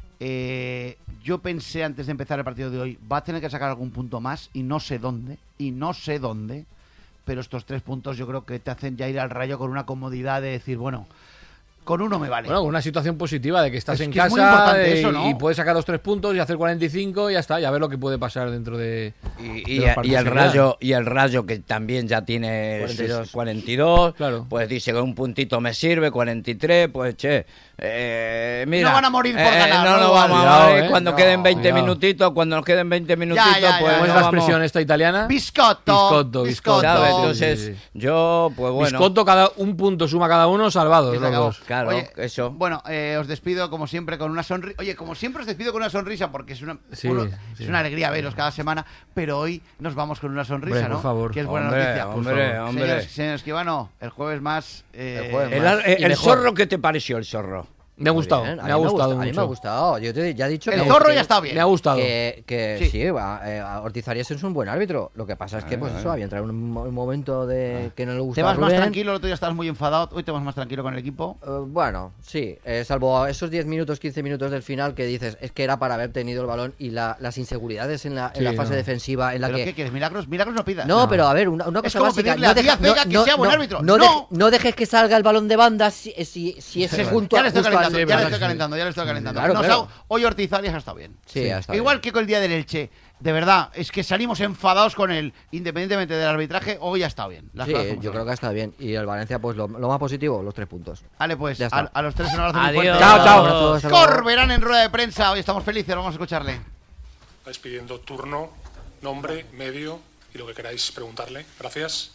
Eh, yo pensé antes de empezar el partido de hoy, va a tener que sacar algún punto más y no sé dónde, y no sé dónde, pero estos tres puntos yo creo que te hacen ya ir al Rayo con una comodidad de decir, bueno, con uno me vale. Bueno, una situación positiva de que estás Es en que es muy casa importante eh, eso, ¿no? y puedes sacar los tres puntos y hacer cuarenta y cinco y ya está, y a ver lo que puede pasar dentro de. Y, de y- los y partidos el que quedan. Rayo y el Rayo que también ya tiene cuarenta y dos. cuarenta y dos, Claro. pues dice que un puntito me sirve, cuarenta y tres, pues che, eh, mira, No van a morir por eh, ganar, no no nos igual. vamos a Cuidado, morir eh. cuando No, queden veinte cuidado. minutitos, cuando nos queden veinte minutitos, Ya, ya, pues ya, ¿Cómo es no la vamos- expresión esta italiana? Biscotto. Biscotto, biscotto. ¿sabes? Biscotto. Entonces, Sí, sí. yo, pues bueno, Biscotto, cada un punto suma cada uno, salvados Que se los acabó. dos. claro, Oye, eso. Bueno, eh, os despido como siempre con una sonrisa. Oye, como siempre os despido con una sonrisa porque es una, Sí, uno- sí. es una alegría veros cada semana, pero hoy nos vamos con una sonrisa, Hombre, ¿no? por favor. Que es buena Hombre, noticia. Por hombre, favor. hombre. Señor, señor Esquivano, el jueves más. eh, El jueves El, más. el- y el mejor. zorro, ¿qué te pareció el zorro? Me ha Muy gustado, bien, me a ha mí me gustado gusta- A mí me ha mucho. gustado. Yo te ya he dicho El que zorro que- ya está bien. Me ha gustado. Que, que Sí. sí, va, eh, Ortiz Arias es un buen árbitro. Lo que pasa es que, pues eso, había entrado en un, mo- un momento de que no le Te gustaba vas más Rubén. tranquilo, el otro día estabas muy enfadado, hoy te vas más tranquilo con el equipo. Eh, bueno, sí, eh, salvo esos diez minutos, quince minutos del final que dices, es que era para haber tenido el balón y la- las inseguridades en la, en Sí, la fase no. defensiva en la ¿Pero que... qué quieres? ¿Milagros? Milagros no pidas. No, pero a ver, una, una Es cosa como básica. pedirle a Díaz Vega que sea buen árbitro. No, ¡No! deje- no dejes que salga el balón de banda si, si, si ese Sí, junto ya le estoy justo al- calentando, ya le verdad estoy que calentando, ya le estoy calentando. Claro, Nos claro. ha- hoy Ortiz Arias ha estado bien. Sí, ha estado Igual bien. que con el día del Elche, de verdad, es que salimos enfadados con él, independientemente del arbitraje, hoy ha estado bien. Las Sí, cosas como yo son. creo que ha estado bien. Y el Valencia, pues lo, lo más positivo, los tres puntos. Vale, pues Ya está. a, a los tres un abrazo muy Adiós. fuerte. Chao, chao. Un abrazo, hasta luego. Corberán en rueda de prensa, hoy estamos felices, vamos a escucharle. Vais pidiendo turno, nombre, medio y lo que queráis preguntarle. Gracias.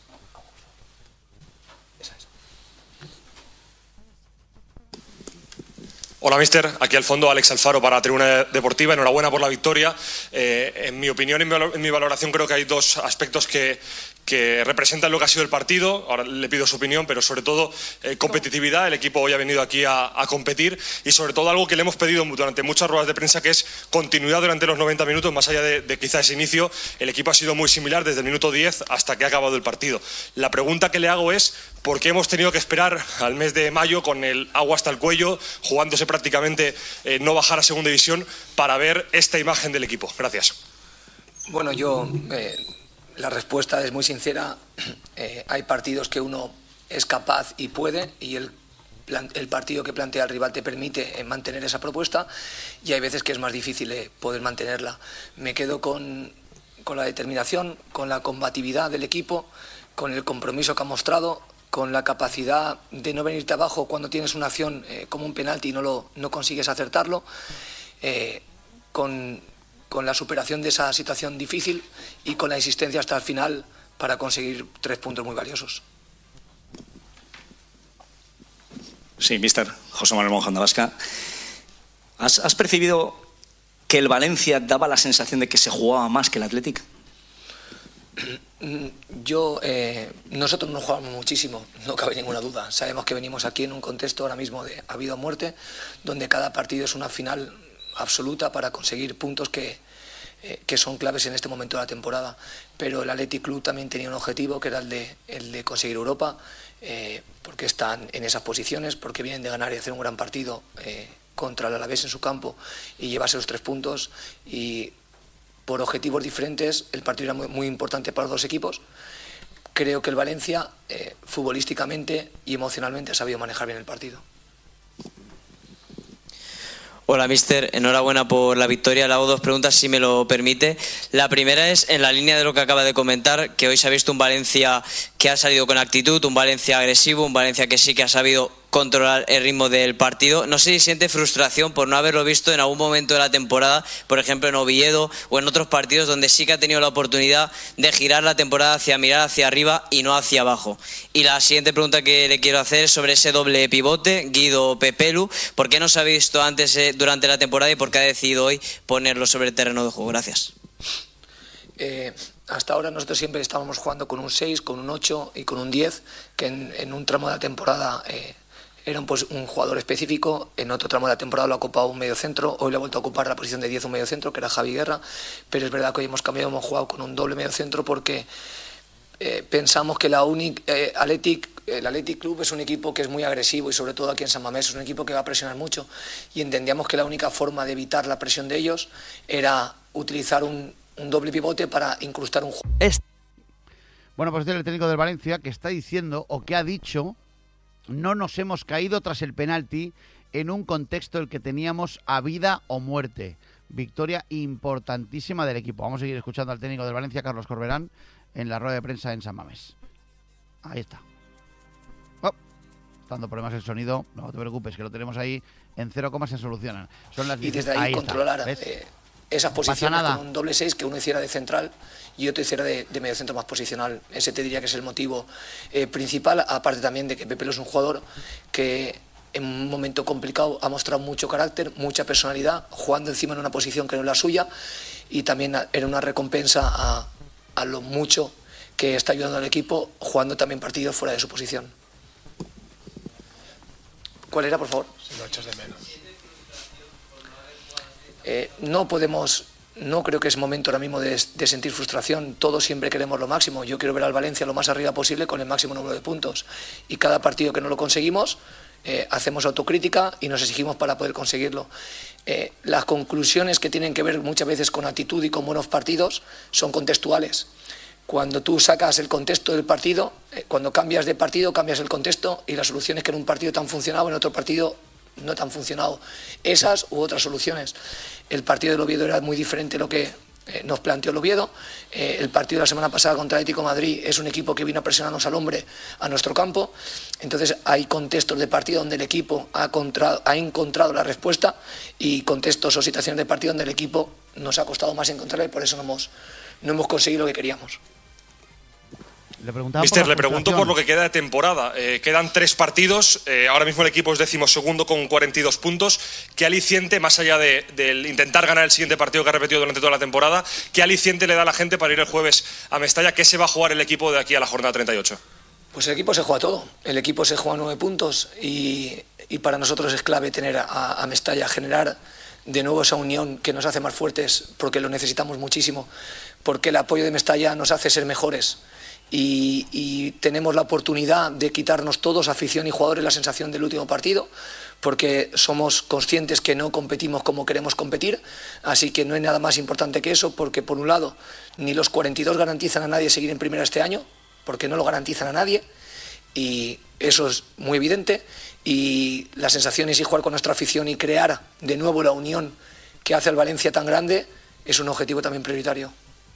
Hola, mister. Aquí al fondo, Alex Alfaro para Tribuna Deportiva. Enhorabuena por la victoria. Eh, en mi opinión y en mi valoración creo que hay dos aspectos que, que representan lo que ha sido el partido. Ahora le pido su opinión, pero sobre todo eh, competitividad. El equipo hoy ha venido aquí a, a competir y sobre todo algo que le hemos pedido durante muchas ruedas de prensa, que es continuidad durante los noventa minutos, más allá de, de quizá ese inicio. El equipo ha sido muy similar desde el minuto diez hasta que ha acabado el partido. La pregunta que le hago es ¿por qué hemos tenido que esperar al mes de mayo con el agua hasta el cuello, jugándose prácticamente eh, no bajar a segunda división, para ver esta imagen del equipo? Gracias. Bueno, yo, eh, la respuesta es muy sincera. Eh, hay partidos que uno es capaz y puede, y el, el partido que plantea el rival te permite eh, mantener esa propuesta, y hay veces que es más difícil eh, poder mantenerla. Me quedo con, con la determinación, con la combatividad del equipo, con el compromiso que ha mostrado, con la capacidad de no venirte abajo cuando tienes una acción eh, como un penalti y no, lo, no consigues acertarlo, eh, con, con la superación de esa situación difícil y con la insistencia hasta el final para conseguir tres puntos muy valiosos. Sí, mister José Manuel Monjón de Vasca. ¿Has, ¿Has percibido que el Valencia daba la sensación de que se jugaba más que el Athletic? Yo, eh, nosotros no jugamos muchísimo, no cabe ninguna duda. Sabemos que venimos aquí en un contexto ahora mismo de ha habido muerte, donde cada partido es una final absoluta para conseguir puntos que, eh, que son claves en este momento de la temporada. Pero el Athletic Club también tenía un objetivo, que era el de, el de conseguir Europa, eh, porque están en esas posiciones, porque vienen de ganar y hacer un gran partido eh, contra el Alavés en su campo y llevarse los tres puntos. Y por objetivos diferentes, el partido era muy, muy importante para los dos equipos. Creo que el Valencia, eh, futbolísticamente y emocionalmente, ha sabido manejar bien el partido. Hola, mister. Enhorabuena por la victoria. Le hago dos preguntas, si me lo permite. La primera es, en la línea de lo que acaba de comentar, que hoy se ha visto un Valencia que ha salido con actitud, un Valencia agresivo, un Valencia que sí que ha sabido controlar el ritmo del partido. No sé si siente frustración por no haberlo visto en algún momento de la temporada, por ejemplo en Oviedo o en otros partidos donde sí que ha tenido la oportunidad de girar la temporada hacia mirar hacia arriba y no hacia abajo. Y la siguiente pregunta que le quiero hacer es sobre ese doble pivote, Guido-Pepelu. ¿Por qué no se ha visto antes eh, durante la temporada y por qué ha decidido hoy ponerlo sobre el terreno de juego? Gracias. Eh, hasta ahora nosotros siempre estábamos jugando con un seis, con un ocho y con un diez, que en, en un tramo de la temporada eh, era un, pues, un jugador específico. En otro tramo de la temporada lo ha ocupado un medio centro, hoy le ha vuelto a ocupar la posición de diez un medio centro, que era Javi Guerra, pero es verdad que hoy hemos cambiado, hemos jugado con un doble medio centro porque eh, pensamos que la Unic, eh, Athletic, el Athletic Club es un equipo que es muy agresivo y sobre todo aquí en San Mamés es un equipo que va a presionar mucho, y entendíamos que la única forma de evitar la presión de ellos era utilizar un, un doble pivote para incrustar un juego. Bueno, pues este es el técnico del Valencia, que está diciendo, o que ha dicho: no nos hemos caído tras el penalti en un contexto en el que teníamos a vida o muerte. Victoria importantísima del equipo. Vamos a seguir escuchando al técnico del Valencia, Carlos Corberán, en la rueda de prensa en San Mamés. Ahí está. Oh, está dando problemas el sonido. No te preocupes, que lo tenemos ahí en cero coma, se solucionan. Son las y desde ahí, ahí controlar eh, esas posiciones con un doble seis, que uno hiciera de central y otro hiciera de, de medio centro más posicional. Ese te diría que es el motivo eh, principal, aparte también de que Pepelu es un jugador que en un momento complicado ha mostrado mucho carácter, mucha personalidad, jugando encima en una posición que no es la suya, y también era una recompensa a, a lo mucho que está ayudando al equipo, jugando también partidos fuera de su posición. ¿Cuál era, por favor? Si lo echas de menos. Eh, no podemos, no creo que es momento ahora mismo de, de sentir frustración. Todos siempre queremos lo máximo. Yo quiero ver al Valencia lo más arriba posible con el máximo número de puntos, y cada partido que no lo conseguimos eh, hacemos autocrítica y nos exigimos para poder conseguirlo. Eh, las conclusiones que tienen que ver muchas veces con actitud y con buenos partidos son contextuales. Cuando tú sacas el contexto del partido, eh, cuando cambias de partido, cambias el contexto, y las soluciones que en un partido te han funcionado, en otro partido no te han funcionado. Esas u otras soluciones. El partido del Oviedo era muy diferente a lo que eh, nos planteó el Oviedo. Eh, el partido de la semana pasada contra el Atlético de Madrid es un equipo que vino a presionarnos al hombre a nuestro campo. Entonces hay contextos de partido donde el equipo ha, contra, ha encontrado la respuesta, y contextos o situaciones de partido donde el equipo nos ha costado más encontrarla, y por eso no hemos, no hemos conseguido lo que queríamos. Le preguntaba Mister, por la le pregunto frustración. por lo que queda de temporada. Eh, quedan tres partidos, eh, ahora mismo el equipo es decimosegundo con cuarenta y dos puntos. ¿Qué aliciente, más allá de, del intentar ganar el siguiente partido que ha repetido durante toda la temporada, qué aliciente le da a la gente para ir el jueves a Mestalla? ¿Qué se va a jugar el equipo de aquí a la jornada treinta y ocho? Pues el equipo se juega todo. El equipo se juega nueve puntos y, y para nosotros es clave tener a, a Mestalla, generar de nuevo esa unión que nos hace más fuertes, porque lo necesitamos muchísimo, porque el apoyo de Mestalla nos hace ser mejores. Y, y tenemos la oportunidad de quitarnos todos, afición y jugadores, la sensación del último partido, porque somos conscientes que no competimos como queremos competir, así que no hay nada más importante que eso, porque por un lado ni los cuarenta y dos garantizan a nadie seguir en primera este año, porque no lo garantizan a nadie, y eso es muy evidente, y la sensación es jugar con nuestra afición y crear de nuevo la unión que hace al Valencia tan grande, es un objetivo también prioritario.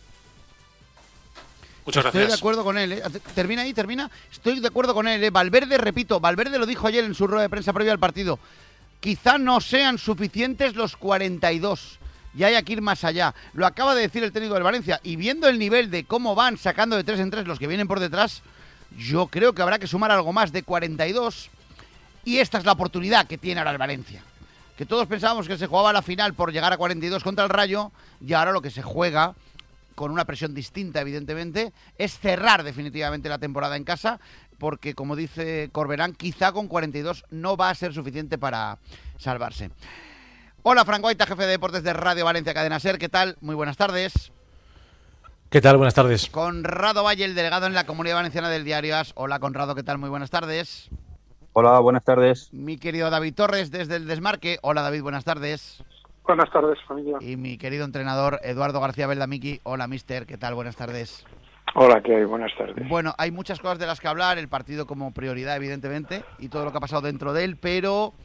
Muchas gracias. Estoy de acuerdo con él, ¿eh? Termina ahí, termina. Estoy de acuerdo con él, ¿eh? Valverde, repito, Valverde lo dijo ayer en su rueda de prensa previa al partido. Quizá no sean suficientes los cuarenta y dos. Y hay que ir más allá. Lo acaba de decir el técnico del Valencia. Y viendo el nivel de cómo van sacando de tres en tres los que vienen por detrás, yo creo que habrá que sumar algo más de cuarenta y dos. Y esta es la oportunidad que tiene ahora el Valencia. Que todos pensábamos que se jugaba la final por llegar a cuarenta y dos contra el Rayo. Y ahora lo que se juega, con una presión distinta, evidentemente, es cerrar definitivamente la temporada en casa, porque, como dice Corberán, quizá con cuarenta y dos no va a ser suficiente para salvarse. Hola, Frank Guaita, jefe de deportes de Radio Valencia Cadena SER, ¿qué tal? Muy buenas tardes. ¿Qué tal? Buenas tardes. Conrado Valle, el delegado en la Comunidad Valenciana del Diario As. Hola, Conrado, ¿qué tal? Muy buenas tardes. Hola, buenas tardes. Mi querido David Torres, desde el Desmarque. Hola, David, buenas tardes. Buenas tardes, familia. Y mi querido entrenador Eduardo García Beldamiki. Hola, mister, ¿qué tal? Buenas tardes. Hola, ¿qué hay? Buenas tardes. Bueno, hay muchas cosas de las que hablar, el partido como prioridad, evidentemente, y todo lo que ha pasado dentro de él, pero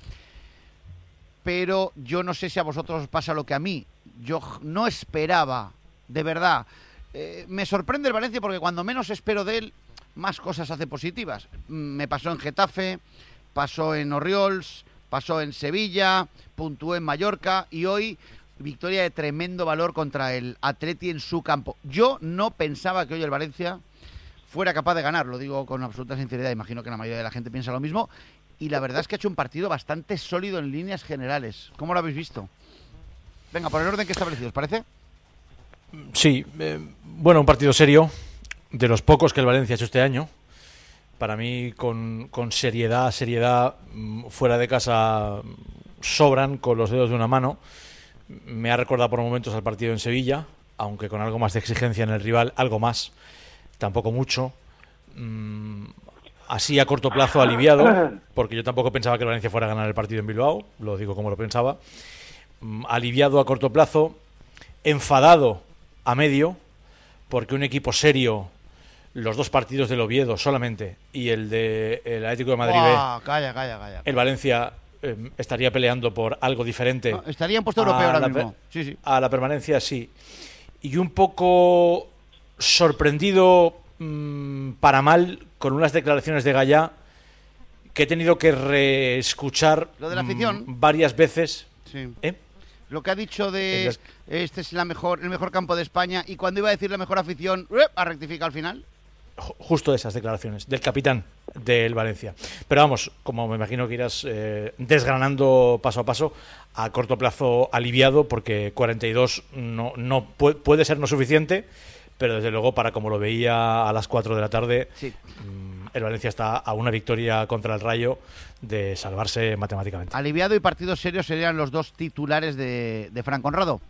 pero yo no sé si a vosotros os pasa lo que a mí. Yo no esperaba, de verdad. Eh, me sorprende el Valencia porque cuando menos espero de él, más cosas hace positivas. Me pasó en Getafe, pasó en Orriols, pasó en Sevilla, puntuó en Mallorca y hoy victoria de tremendo valor contra el Atleti en su campo. Yo no pensaba que hoy el Valencia fuera capaz de ganar, lo digo con absoluta sinceridad, imagino que la mayoría de la gente piensa lo mismo, y la verdad es que ha hecho un partido bastante sólido en líneas generales. ¿Cómo lo habéis visto? Venga, por el orden que he establecido, ¿os parece? Sí, eh, bueno, un partido serio, de los pocos que el Valencia ha hecho este año. Para mí, con, con seriedad, seriedad, fuera de casa sobran con los dedos de una mano. Me ha recordado por momentos al partido en Sevilla, aunque con algo más de exigencia en el rival, algo más, tampoco mucho. Mm, así a corto plazo aliviado, porque yo tampoco pensaba que el Valencia fuera a ganar el partido en Bilbao, lo digo como lo pensaba. Mm, aliviado a corto plazo, enfadado a medio, porque un equipo serio, los dos partidos del Oviedo solamente y el de el Atlético de Madrid Uah, calla, calla, calla. el Valencia eh, estaría peleando por algo diferente. No, estaría en puesto europeo ahora mismo. Sí, sí. A la permanencia, sí. Y un poco sorprendido mmm, para mal con unas declaraciones de Gallá que he tenido que reescuchar Lo de la afición. mmm, varias veces. Sí. ¿Eh? Lo que ha dicho de Entonces, este es la mejor, el mejor campo de España, y cuando iba a decir la mejor afición, ha rectificado al final. Justo esas declaraciones del capitán del Valencia. Pero vamos, como me imagino que irás eh, desgranando paso a paso, a corto plazo aliviado, porque cuarenta y dos no, no puede, puede ser no suficiente, pero desde luego para como lo veía a las cuatro de la tarde, sí. mmm, el Valencia está a una victoria contra el Rayo de salvarse matemáticamente. Aliviado y partidos serios serían los dos titulares de, de Fran Conrado.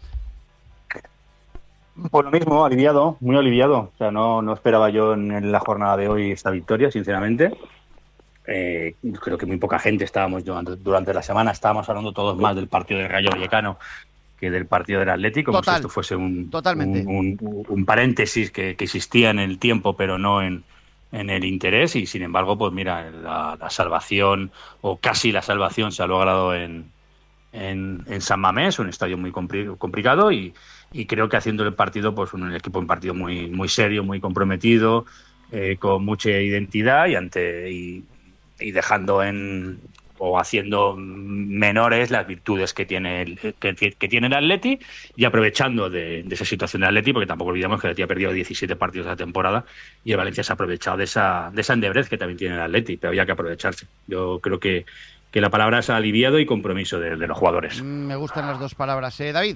Por lo mismo, aliviado, muy aliviado. O sea, no, no esperaba yo en la jornada de hoy esta victoria, sinceramente. Eh, creo que muy poca gente estábamos durante, durante la semana, estábamos hablando todos más del partido del Rayo Vallecano que del partido del Atlético, como Total, si esto fuese un, totalmente. un, un, un paréntesis que, que existía en el tiempo, pero no en, en el interés. Y sin embargo, pues mira, la, la salvación, o casi la salvación, se ha logrado en, en, en San Mamés, un estadio muy compli- complicado, y y creo que haciendo el partido, pues un equipo un partido muy muy serio, muy comprometido, eh, con mucha identidad y ante y, y dejando en, o haciendo menores las virtudes que tiene el, que, que tiene el Atleti y aprovechando de, de esa situación del Atleti, porque tampoco olvidamos que el Atleti ha perdido diecisiete partidos de la temporada y el Valencia se ha aprovechado de esa, de esa endebrez que también tiene el Atleti, pero había que aprovecharse. Yo creo que, que la palabra es aliviado y compromiso de, de los jugadores. Me gustan las dos palabras. ¿Eh, David?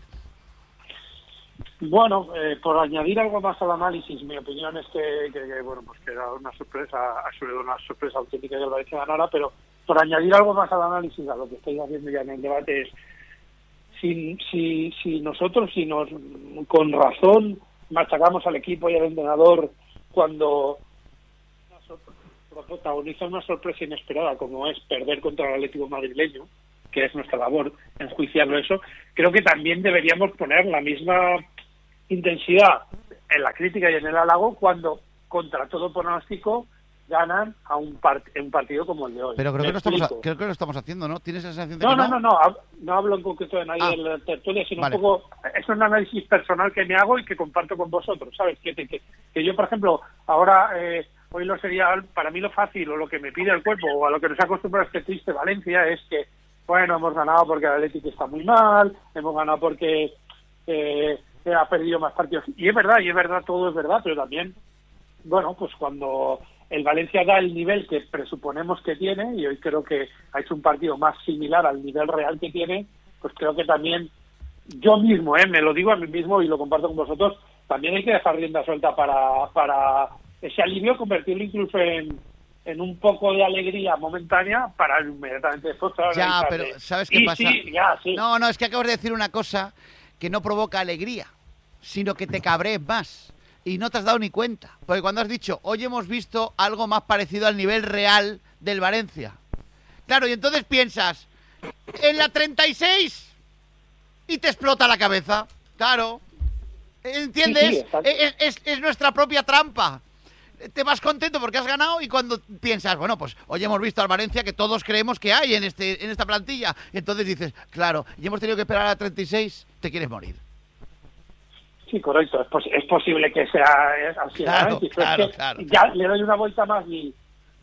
Bueno, eh, por añadir algo más al análisis, mi opinión es que, que, que bueno, pues que era una sorpresa, ha sido una sorpresa auténtica que el Valencia ganara, pero por añadir algo más al análisis, a lo que estáis haciendo ya en el debate, es si, si, si nosotros, si nos con razón machacamos al equipo y al entrenador cuando protagoniza una sorpresa inesperada como es perder contra el Atlético madrileño, que es nuestra labor enjuiciarlo eso, creo que también deberíamos poner la misma intensidad en la crítica y en el halago cuando contra todo pronóstico ganan a un, part un partido como el de hoy. Pero creo que, lo estamos, creo que lo estamos haciendo, ¿no? ¿Tienes esa sensación de no, que no? no? No, no, no, no hablo en concreto de nadie ah, en la tertulia, sino vale. un poco, es un análisis personal que me hago y que comparto con vosotros, ¿sabes? Que, que, que yo, por ejemplo, ahora, eh, hoy lo sería, para mí lo fácil o lo que me pide el cuerpo o a lo que nos ha acostumbrado este triste Valencia es que, bueno, hemos ganado porque el Atlético está muy mal, hemos ganado porque eh, ha perdido más partidos. Y es verdad, y es verdad, todo es verdad, pero también, bueno, pues cuando el Valencia da el nivel que presuponemos que tiene, y hoy creo que ha hecho un partido más similar al nivel real que tiene, pues creo que también, yo mismo, eh, me lo digo a mí mismo y lo comparto con vosotros, también hay que dejar rienda suelta para, para ese alivio, convertirlo incluso en, en un poco de alegría momentánea para inmediatamente después. Ya, pero ¿sabes qué sí, pasa? Sí, ya, sí. No, no, es que acabas de decir una cosa que no provoca alegría, sino que te cabrees más. Y no te has dado ni cuenta. Porque cuando has dicho, hoy hemos visto algo más parecido al nivel real del Valencia. Claro, y entonces piensas, en la treinta y seis, y te explota la cabeza. Claro. ¿Entiendes? Sí, sí, es, es, es nuestra propia trampa. Te vas contento porque has ganado y cuando piensas, bueno, pues hoy hemos visto al Valencia que todos creemos que hay en este en esta plantilla. Y entonces dices, claro, y hemos tenido que esperar a la treinta y seis, te quieres morir. Sí, correcto. Es, pos es posible que sea así. Claro, ¿eh? claro, es que claro. Ya le doy una vuelta más y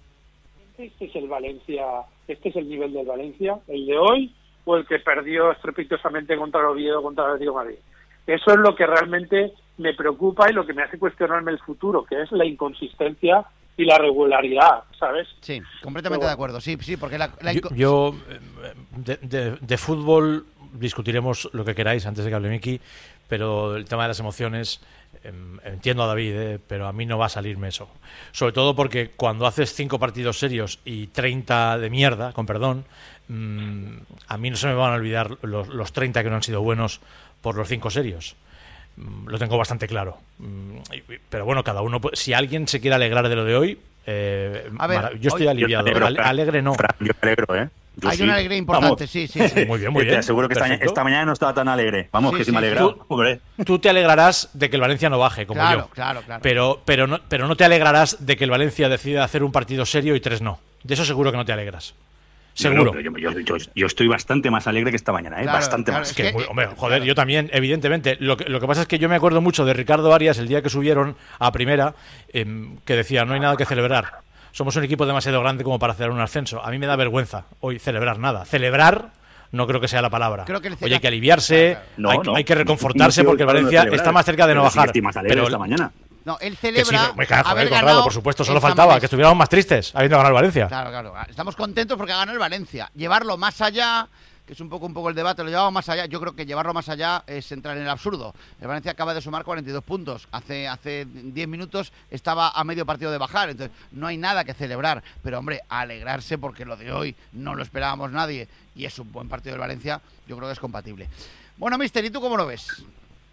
este es el Valencia, este es el nivel del Valencia, el de hoy o el que perdió estrepitosamente contra el Oviedo, contra el Atlético de Madrid. Eso es lo que realmente me preocupa y lo que me hace cuestionarme el futuro, que es la inconsistencia y la regularidad, ¿sabes? Sí, completamente bueno. de acuerdo. Sí, sí, porque la, la yo, yo de, de, de fútbol discutiremos lo que queráis antes de que hable Miki, pero el tema de las emociones, eh, entiendo a David, eh, pero a mí no va a salirme eso. Sobre todo porque cuando haces cinco partidos serios y treinta de mierda, con perdón, mmm, a mí no se me van a olvidar los, los treinta que no han sido buenos por los cinco serios. Mm, lo tengo bastante claro. Mm, pero bueno, cada uno, si alguien se quiere alegrar de lo de hoy, eh, a ver, yo estoy hoy, aliviado. Yo alegro, Ale, alegre no. Fran, yo me alegro, ¿eh? Yo Hay sí. una alegría importante, Vamos. sí, sí, sí. Muy bien, muy bien. Te aseguro que esta, esta mañana no estaba tan alegre. Vamos, sí, que sí, sí me ha alegrado. Tú, hombre. tú te alegrarás de que el Valencia no baje, como claro, yo. Claro, claro. Pero, pero, no, pero no te alegrarás de que el Valencia decida hacer un partido serio y tres no. De eso seguro que no te alegras. Seguro. No, no, yo, yo, yo, yo estoy bastante más alegre que esta mañana, ¿eh? Claro, bastante claro, más. es Que que, muy, hombre, joder, claro. Yo también, evidentemente. Lo que, lo que pasa es que yo me acuerdo mucho de Ricardo Arias el día que subieron a primera, eh, que decía, no hay nada que celebrar. Somos un equipo demasiado grande como para hacer un ascenso. A mí me da vergüenza hoy celebrar nada. Celebrar no creo que sea la palabra. Creo que el Oye, hay que aliviarse, no, hay, no. hay que reconfortarse porque el Valencia está más cerca de no bajar. Estoy más alegre pero esta mañana. No, él celebra que sí, me cago, haber joder, ganado, Conrado, por supuesto, solo faltaba que estuviéramos más tristes habiendo ganado el Valencia. Claro, claro. Estamos contentos porque ha ganado el Valencia. Llevarlo más allá, que es un poco un poco el debate, lo llevamos más allá. Yo creo que llevarlo más allá es entrar en el absurdo. El Valencia acaba de sumar cuarenta y dos puntos. Hace hace diez minutos estaba a medio partido de bajar, entonces no hay nada que celebrar. Pero hombre, alegrarse porque lo de hoy no lo esperábamos nadie y es un buen partido del Valencia, yo creo que es compatible. Bueno, mister, ¿y tú cómo lo ves?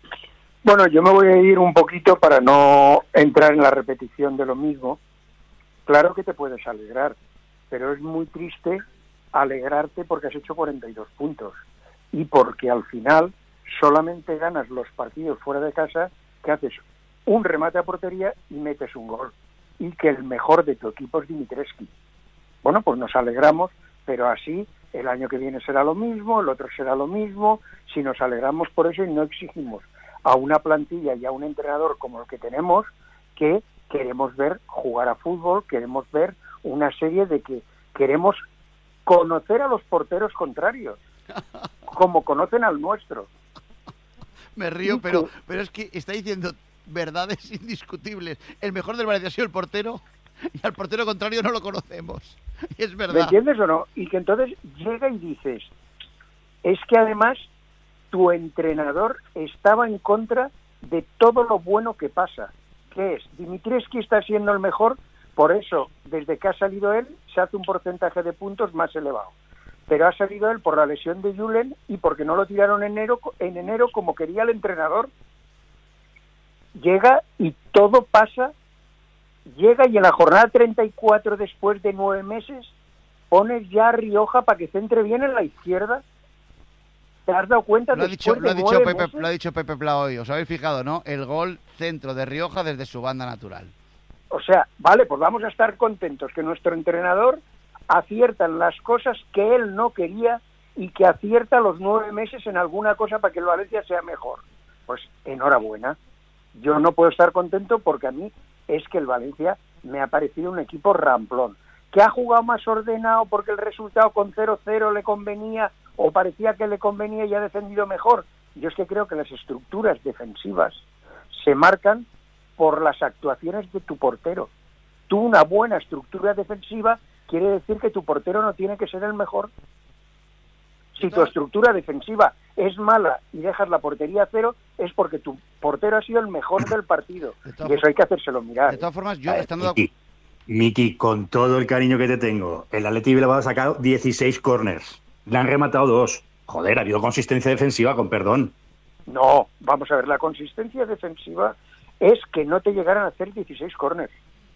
Bueno, yo me voy a ir un poquito para no entrar en la repetición de lo mismo. Claro que te puedes alegrar, pero es muy triste alegrarte porque has hecho cuarenta y dos puntos y porque al final solamente ganas los partidos fuera de casa que haces un remate a portería y metes un gol y que el mejor de tu equipo es Dimitrescu. Bueno, pues nos alegramos, pero así el año que viene será lo mismo, el otro será lo mismo. Si nos alegramos por eso y no exigimos a una plantilla y a un entrenador como el que tenemos, que queremos ver jugar a fútbol, queremos ver una serie de que queremos conocer a los porteros contrarios, como conocen al nuestro. Me río, pero, pero es que está diciendo verdades indiscutibles. El mejor del Valencia ha sido el portero y al portero contrario no lo conocemos. Y es verdad. ¿Me entiendes o no? Y que entonces llega y dices, es que además tu entrenador estaba en contra de todo lo bueno que pasa. ¿Qué es? Dimitrievski está siendo el mejor, por eso, desde que ha salido él, se hace un porcentaje de puntos más elevado. Pero ha salido él por la lesión de Julen y porque no lo tiraron en enero, en enero como quería el entrenador. Llega y todo pasa, llega y en la jornada treinta y cuatro, después de nueve meses, pones ya a Rioja para que centre bien en la izquierda. ¿Te has dado cuenta? Lo ha dicho, lo ha dicho Pepe, lo ha dicho Pepe Pla hoy, os habéis fijado, ¿no? El gol centro de Rioja desde su banda natural. O sea, vale, pues vamos a estar contentos que nuestro entrenador acierta en las cosas que él no quería y que acierta los nueve meses en alguna cosa para que el Valencia sea mejor. Pues enhorabuena. Yo no puedo estar contento porque a mí es que el Valencia me ha parecido un equipo ramplón. ¿Que ha jugado más ordenado porque el resultado con cero cero le convenía o parecía que le convenía y ha defendido mejor? Yo es que creo que las estructuras defensivas se marcan por las actuaciones de tu portero. Tú, una buena estructura defensiva quiere decir que tu portero no tiene que ser el mejor. Si tu estructura defensiva es mala y dejas la portería a cero, es porque tu portero ha sido el mejor del partido. Y eso hay que hacérselo mirar. De todas formas, yo estando... Miki, Miki, con todo el cariño que te tengo, el Atleti Bilbao ha sacado dieciséis corners. Le han rematado dos. Joder, ha habido consistencia defensiva, con perdón. No, vamos a ver, la consistencia defensiva es que no te llegaran a hacer dieciséis corners.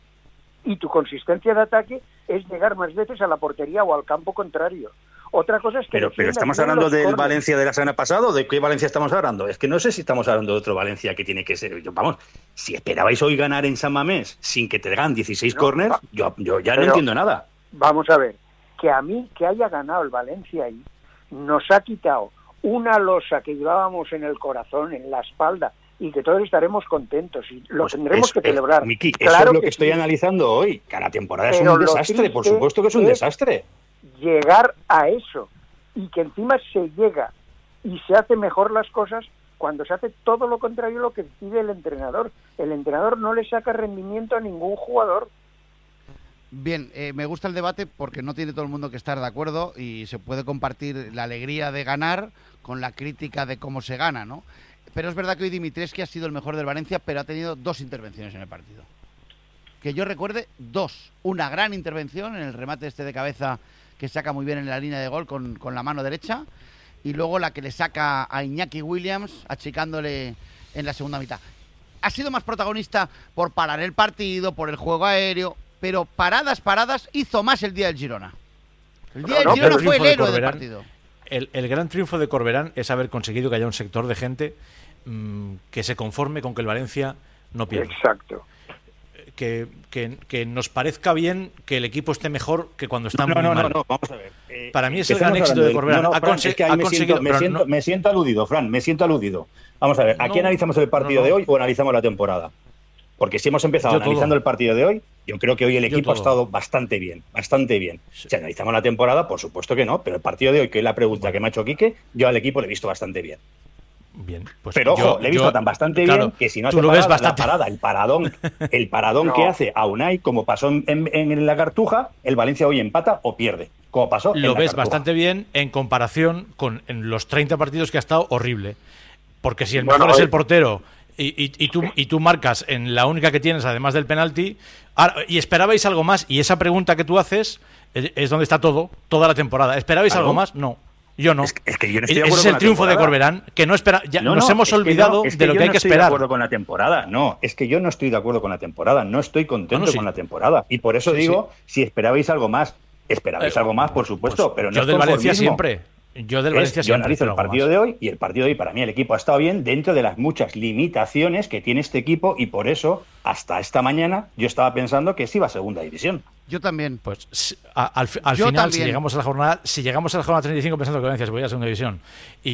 Y tu consistencia de ataque es llegar más veces a la portería o al campo contrario. Otra cosa es que... Pero, pero ¿estamos hablando del corners. Valencia de la semana pasada o de qué Valencia estamos hablando? Es que no sé si estamos hablando de otro Valencia que tiene que ser... Yo, vamos, si esperabais hoy ganar en San Mamés sin que te hagan dieciséis no, corners, yo, yo ya no entiendo nada. Vamos a ver, que a mí que haya ganado el Valencia ahí nos ha quitado una losa que llevábamos en el corazón, en la espalda, y que todos estaremos contentos y lo pues tendremos es, que celebrar. Miki, claro eso es lo que, que estoy sí. analizando hoy. Cada temporada Pero es un desastre, por supuesto que es un es desastre. Llegar a eso y que encima se llega y se hace mejor las cosas cuando se hace todo lo contrario a lo que pide el entrenador. El entrenador no le saca rendimiento a ningún jugador. Bien, eh, me gusta el debate porque no tiene todo el mundo que estar de acuerdo y se puede compartir la alegría de ganar con la crítica de cómo se gana, ¿no? Pero es verdad que hoy Dimitrievski ha sido el mejor del Valencia, pero ha tenido dos intervenciones en el partido. Que yo recuerde, dos. Una gran intervención en el remate este de cabeza que saca muy bien en la línea de gol con, con la mano derecha, y luego la que le saca a Iñaki Williams achicándole en la segunda mitad. Ha sido más protagonista por parar el partido, por el juego aéreo, pero paradas, paradas, hizo más el día del Girona. El día no, del Girona fue el héroe de del partido. El, el gran triunfo de Corberán es haber conseguido que haya un sector de gente mmm, que se conforme con que el Valencia no pierda. Exacto. Que, que, que nos parezca bien que el equipo esté mejor que cuando está no, muy no, mal. No, no, vamos a ver. Eh, Para mí es el gran éxito de Corberán. No, no, ha, Fran, conse- es que ha me conseguido... Siento, me, siento, no, me siento aludido, Fran, me siento aludido. Vamos a ver, ¿aquí no, analizamos el partido no, no. de hoy o analizamos la temporada? Porque si hemos empezado yo analizando todo. el partido de hoy, yo creo que hoy el equipo ha estado bastante bien, bastante bien. Sí. Si analizamos la temporada, por supuesto que no, pero el partido de hoy, que es la pregunta bueno. que me ha hecho Quique, yo al equipo le he visto bastante bien. Bien, pues pero yo, ojo, le he visto yo, tan bastante claro, bien que si no tú hace lo parada, ves bastante. la parada, el paradón, el paradón no. que hace a Unai, como pasó en, en, en la Cartuja, el Valencia hoy empata o pierde, como pasó en Lo la ves Cartuja. bastante bien en comparación con en los treinta partidos que ha estado horrible. Porque si el bueno, mejor hoy... es el portero y, y, y, tú, y tú marcas en la única que tienes, además del penalti, y esperabais algo más, y esa pregunta que tú haces es, es donde está todo, toda la temporada. ¿Esperabais ¿Algo? algo más? No. Yo no. Es que, es que yo no estoy de Ese es el triunfo de Corberán, que no espera. Ya no, nos no, hemos es olvidado que no, es que de lo que hay no que esperar. esperar. No estoy de acuerdo con la temporada. No, es que yo no estoy de acuerdo con la temporada. No estoy contento no, no, sí. con la temporada. Y por eso sí, digo, sí. si esperabais algo más, esperabais eh, algo más, por supuesto. Pues pero no yo del Valencia siempre. Yo del Valencia es, siempre. Yo analizo el partido de hoy y el partido de hoy para mí el equipo ha estado bien dentro de las muchas limitaciones que tiene este equipo y por eso hasta esta mañana yo estaba pensando que sí iba a segunda división. Yo también. Pues a, al, al final, también. si llegamos a la jornada, si llegamos a la jornada treinta y cinco pensando que Valencia se podía a segunda división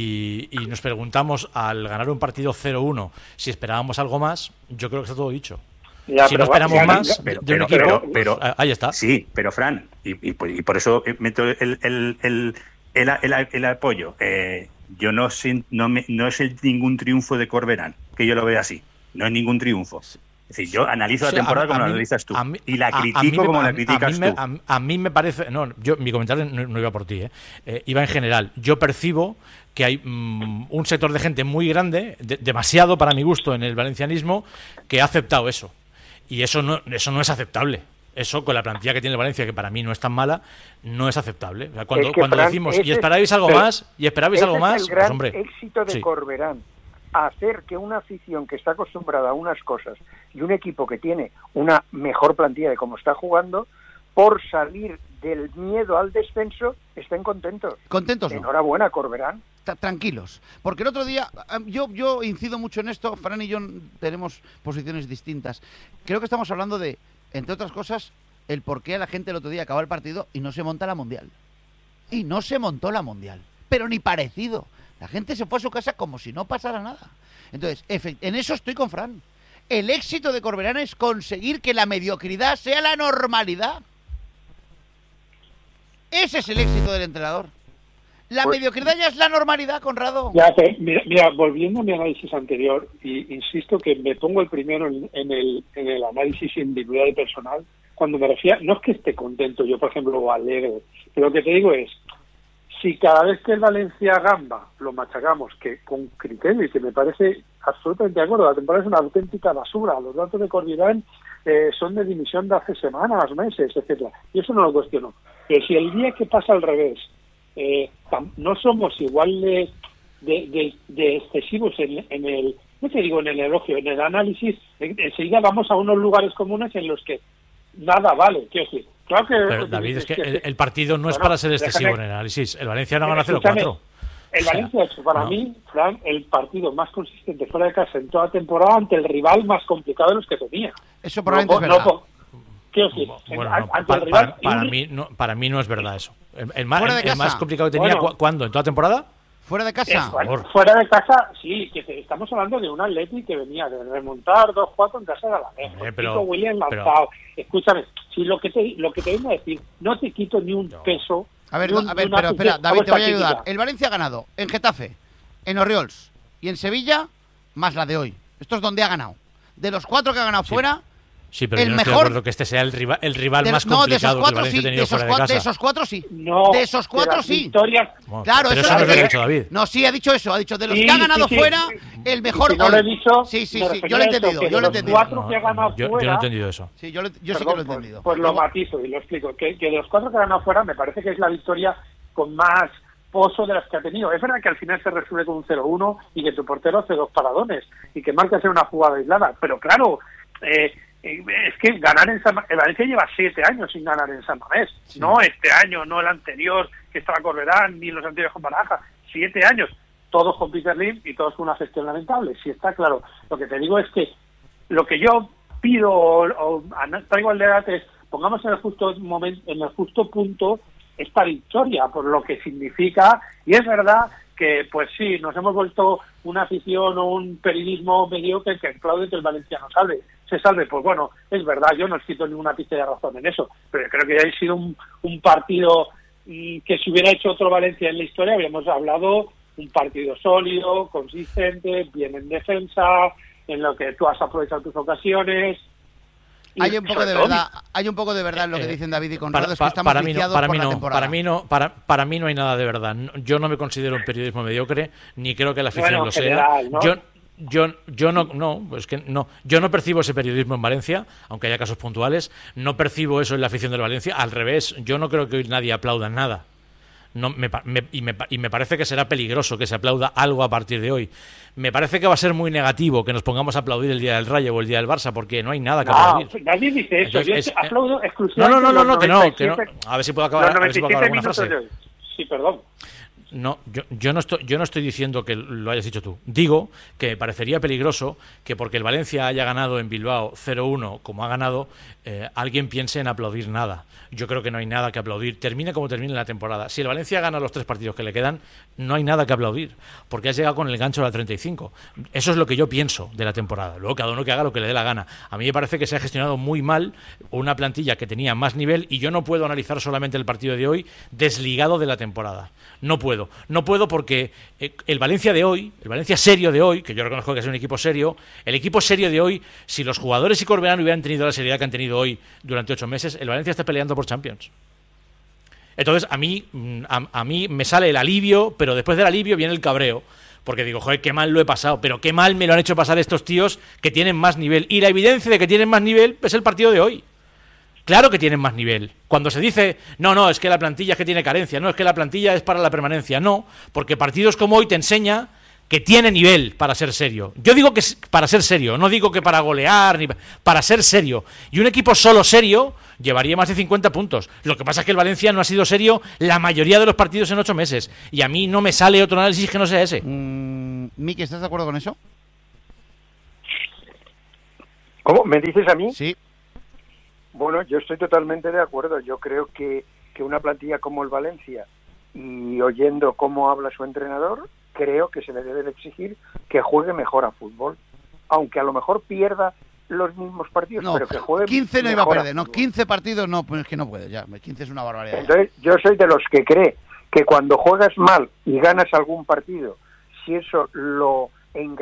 y, y nos preguntamos al ganar un partido cero uno si esperábamos algo más, yo creo que está todo dicho. Ya, si no esperamos ya, más pero, de un pero, equipo, pero, pero, ahí está. Sí, pero Fran, y, y, y por eso meto el, el, el, el, el, el apoyo. Eh, yo no, no, me, no es el, ningún triunfo de Corberán, que yo lo veo así. No es ningún triunfo. Es decir, yo analizo la temporada a, como a la analizas tú. Mí, y la critico me, como a, la criticas a me, tú. A, a mí me parece... No, yo mi comentario no, no iba por ti, ¿eh? Eh, iba en general. Yo percibo que hay mmm, un sector de gente muy grande, de, demasiado para mi gusto en el valencianismo, que ha aceptado eso. Y eso no, eso no es aceptable. Eso, con la plantilla que tiene el Valencia, que para mí no es tan mala, no es aceptable. O sea, cuando es que, cuando Fran, decimos, y esperabais algo pero, más, y esperabais algo más, es el gran pues hombre... éxito de sí. Corberán. Hacer que una afición que está acostumbrada a unas cosas y un equipo que tiene una mejor plantilla de cómo está jugando, por salir del miedo al descenso, estén contentos. Contentos. Enhorabuena, Corberán. Tranquilos, porque el otro día, yo, yo incido mucho en esto, Fran y yo tenemos posiciones distintas. Creo que estamos hablando de, entre otras cosas, el por qué a la gente el otro día acaba el partido y no se monta la Mundial. Y no se montó la Mundial, pero ni parecido. La gente se fue a su casa como si no pasara nada. Entonces, en eso estoy con Fran. El éxito de Corberán es conseguir que la mediocridad sea la normalidad. Ese es el éxito del entrenador. La pues, mediocridad ya es la normalidad, Conrado. Ya, pero, mira, mira, volviendo a mi análisis anterior, y insisto que me pongo el primero en, en, el, en el análisis individual y personal, cuando me refiero, no es que esté contento yo, por ejemplo, o alegre, pero lo que te digo es, si cada vez que el Valencia gamba lo machacamos, que con criterio, y que me parece absolutamente de acuerdo, la temporada es una auténtica basura, los datos de Corberán eh, son de dimisión de hace semanas, meses, etcétera, y eso no lo cuestiono. Pero si el día que pasa al revés, eh, no somos igual de, de, de, de excesivos en, en el, no te digo en el elogio, en el análisis, enseguida vamos a unos lugares comunes en los que nada vale, quiero decir. Claro que, pero, David, es que el, el partido no bueno, es para ser excesivo déjame, en el análisis. El Valencia no gana cero cuatro. El Valencia ha hecho para no. mí, Fran, el partido más consistente fuera de casa en toda la temporada ante el rival más complicado de los que tenía. Eso probablemente no, es verdad. No, quiero decir, bueno, no, ante para, el rival, para, para, mí no, para mí no es verdad eso. El, el, más, el, el más complicado que tenía, bueno, ¿cuándo? ¿En toda temporada? ¿Fuera de casa? Es, bueno, fuera de casa, sí, que estamos hablando de un Atleti que venía de remontar dos cuatro en casa de Alavés. Eh, pero, William lanzado. Pero, escúchame, si lo que te lo que te vengo a decir, no te quito ni un no. peso. A ver, un, a ver, pero espera, David, te voy a ayudar. Crítica. El Valencia ha ganado en Getafe, en Orriols y en Sevilla, más la de hoy. Esto es donde ha ganado. De los cuatro que ha ganado sí. fuera... Sí, pero el yo no mejor, estoy de acuerdo que este sea el rival, el rival de, más no, complicado que el Valencia sí, ha tenido de fuera cuatro, de casa. De esos cuatro sí. No, de esos cuatro sí. Victorias... Bueno, claro, pero eso eso no es lo he dicho, David. No, sí, ha dicho eso. Ha dicho de los sí, que ha ganado sí, sí. fuera, el mejor... Si no lo he dicho... Sí, sí, sí. Yo lo he entendido. Yo lo he entendido. Cuatro que ha ganado yo, fuera, yo no he entendido eso. Sí, yo, lo, yo perdón, sí que lo he pues, entendido. Pues lo matizo y lo explico. Que, que de los cuatro que ha ganado fuera me parece que es la victoria con más pozo de las que ha tenido. Es verdad que al final se resuelve con un cero uno y que tu portero hace dos paradones y que marca hacer una jugada aislada. Pero claro... Eh, es que ganar en San Mamés, el Valencia lleva siete años sin ganar en San Mamés, sí. no este año, no el anterior que estaba Corberán, ni los anteriores con Baraja, siete años, todos con Peter Lim y todos con una gestión lamentable, sí está claro. Lo que te digo es que lo que yo pido o, o traigo al debate es pongamos en el justo momento, en el justo punto esta victoria, por lo que significa, y es verdad que pues sí, nos hemos vuelto una afición o un periodismo mediocre que aplaude que el Valencia no salve, se salve, pues bueno, es verdad, yo no os quito ninguna pista de razón en eso, pero creo que ha sido un, un partido y que si hubiera hecho otro Valencia en la historia, habríamos hablado un partido sólido, consistente, bien en defensa, en lo que tú has aprovechado tus ocasiones. Hay un poco de verdad, hay un poco de verdad en lo que dicen David y Conrado, es que estamos para mí no, para mí no, para mí no, para, para mí no hay nada de verdad. Yo no me considero un periodismo mediocre, ni creo que la afición bueno, lo general, sea. ¿no? Yo Yo, yo no, no, es que no, yo no percibo ese periodismo en Valencia, aunque haya casos puntuales. No percibo eso en la afición del Valencia. Al revés, yo no creo que hoy nadie aplauda nada. No, me, me, y, me, y me parece que será peligroso que se aplauda algo a partir de hoy. Me parece que va a ser muy negativo que nos pongamos a aplaudir el día del Rayo o el día del Barça, porque no hay nada que no, aplaudir. Nadie dice eso. Entonces, yo es, aplaudo exclusivamente. No, no, no, no, no que no, que no. noventa y siete, a ver si puedo acabar, a ver si puedo acabar alguna frase. Sí, perdón. No, yo, yo no estoy, yo no estoy diciendo que lo hayas dicho tú. Digo que me parecería peligroso que porque el Valencia haya ganado en Bilbao cero uno como ha ganado, eh, alguien piense en aplaudir nada. Yo creo que no hay nada que aplaudir. Termina como termine la temporada. Si el Valencia gana los tres partidos que le quedan, no hay nada que aplaudir, porque has llegado con el gancho a la treinta y cinco. Eso es lo que yo pienso de la temporada. Luego cada uno que haga lo que le dé la gana. A mí me parece que se ha gestionado muy mal una plantilla que tenía más nivel, y yo no puedo analizar solamente el partido de hoy desligado de la temporada. No puedo. No puedo porque el Valencia de hoy, el Valencia serio de hoy, que yo reconozco que es un equipo serio, el equipo serio de hoy, si los jugadores y Corberán hubieran tenido la seriedad que han tenido hoy durante ocho meses, el Valencia está peleando por Champions. Entonces, a mí, a, a mí me sale el alivio, pero después del alivio viene el cabreo, porque digo, joder, qué mal lo he pasado, pero qué mal me lo han hecho pasar estos tíos que tienen más nivel. Y la evidencia de que tienen más nivel es el partido de hoy. Claro que tienen más nivel. Cuando se dice, no, no, es que la plantilla es que tiene carencia, no, es que la plantilla es para la permanencia, no, porque partidos como hoy te enseña que tiene nivel para ser serio. Yo digo que para ser serio, no digo que para golear, ni para ser serio. Y un equipo solo serio llevaría más de cincuenta puntos. Lo que pasa es que el Valencia no ha sido serio la mayoría de los partidos en ocho meses. Y a mí no me sale otro análisis que no sea ese. Mm, Miki, ¿estás de acuerdo con eso? ¿Cómo? ¿Me dices a mí? Sí. Bueno, yo estoy totalmente de acuerdo. Yo creo que, que una plantilla como el Valencia, y oyendo cómo habla su entrenador, creo que se le debe de exigir que juegue mejor a fútbol. Aunque a lo mejor pierda los mismos partidos, no, pero que juegue quince no iba a perder, a no, quince partidos no, pues es que no puede ya, quince es una barbaridad. Entonces, yo soy de los que cree que cuando juegas mal y ganas algún partido, si eso lo engaña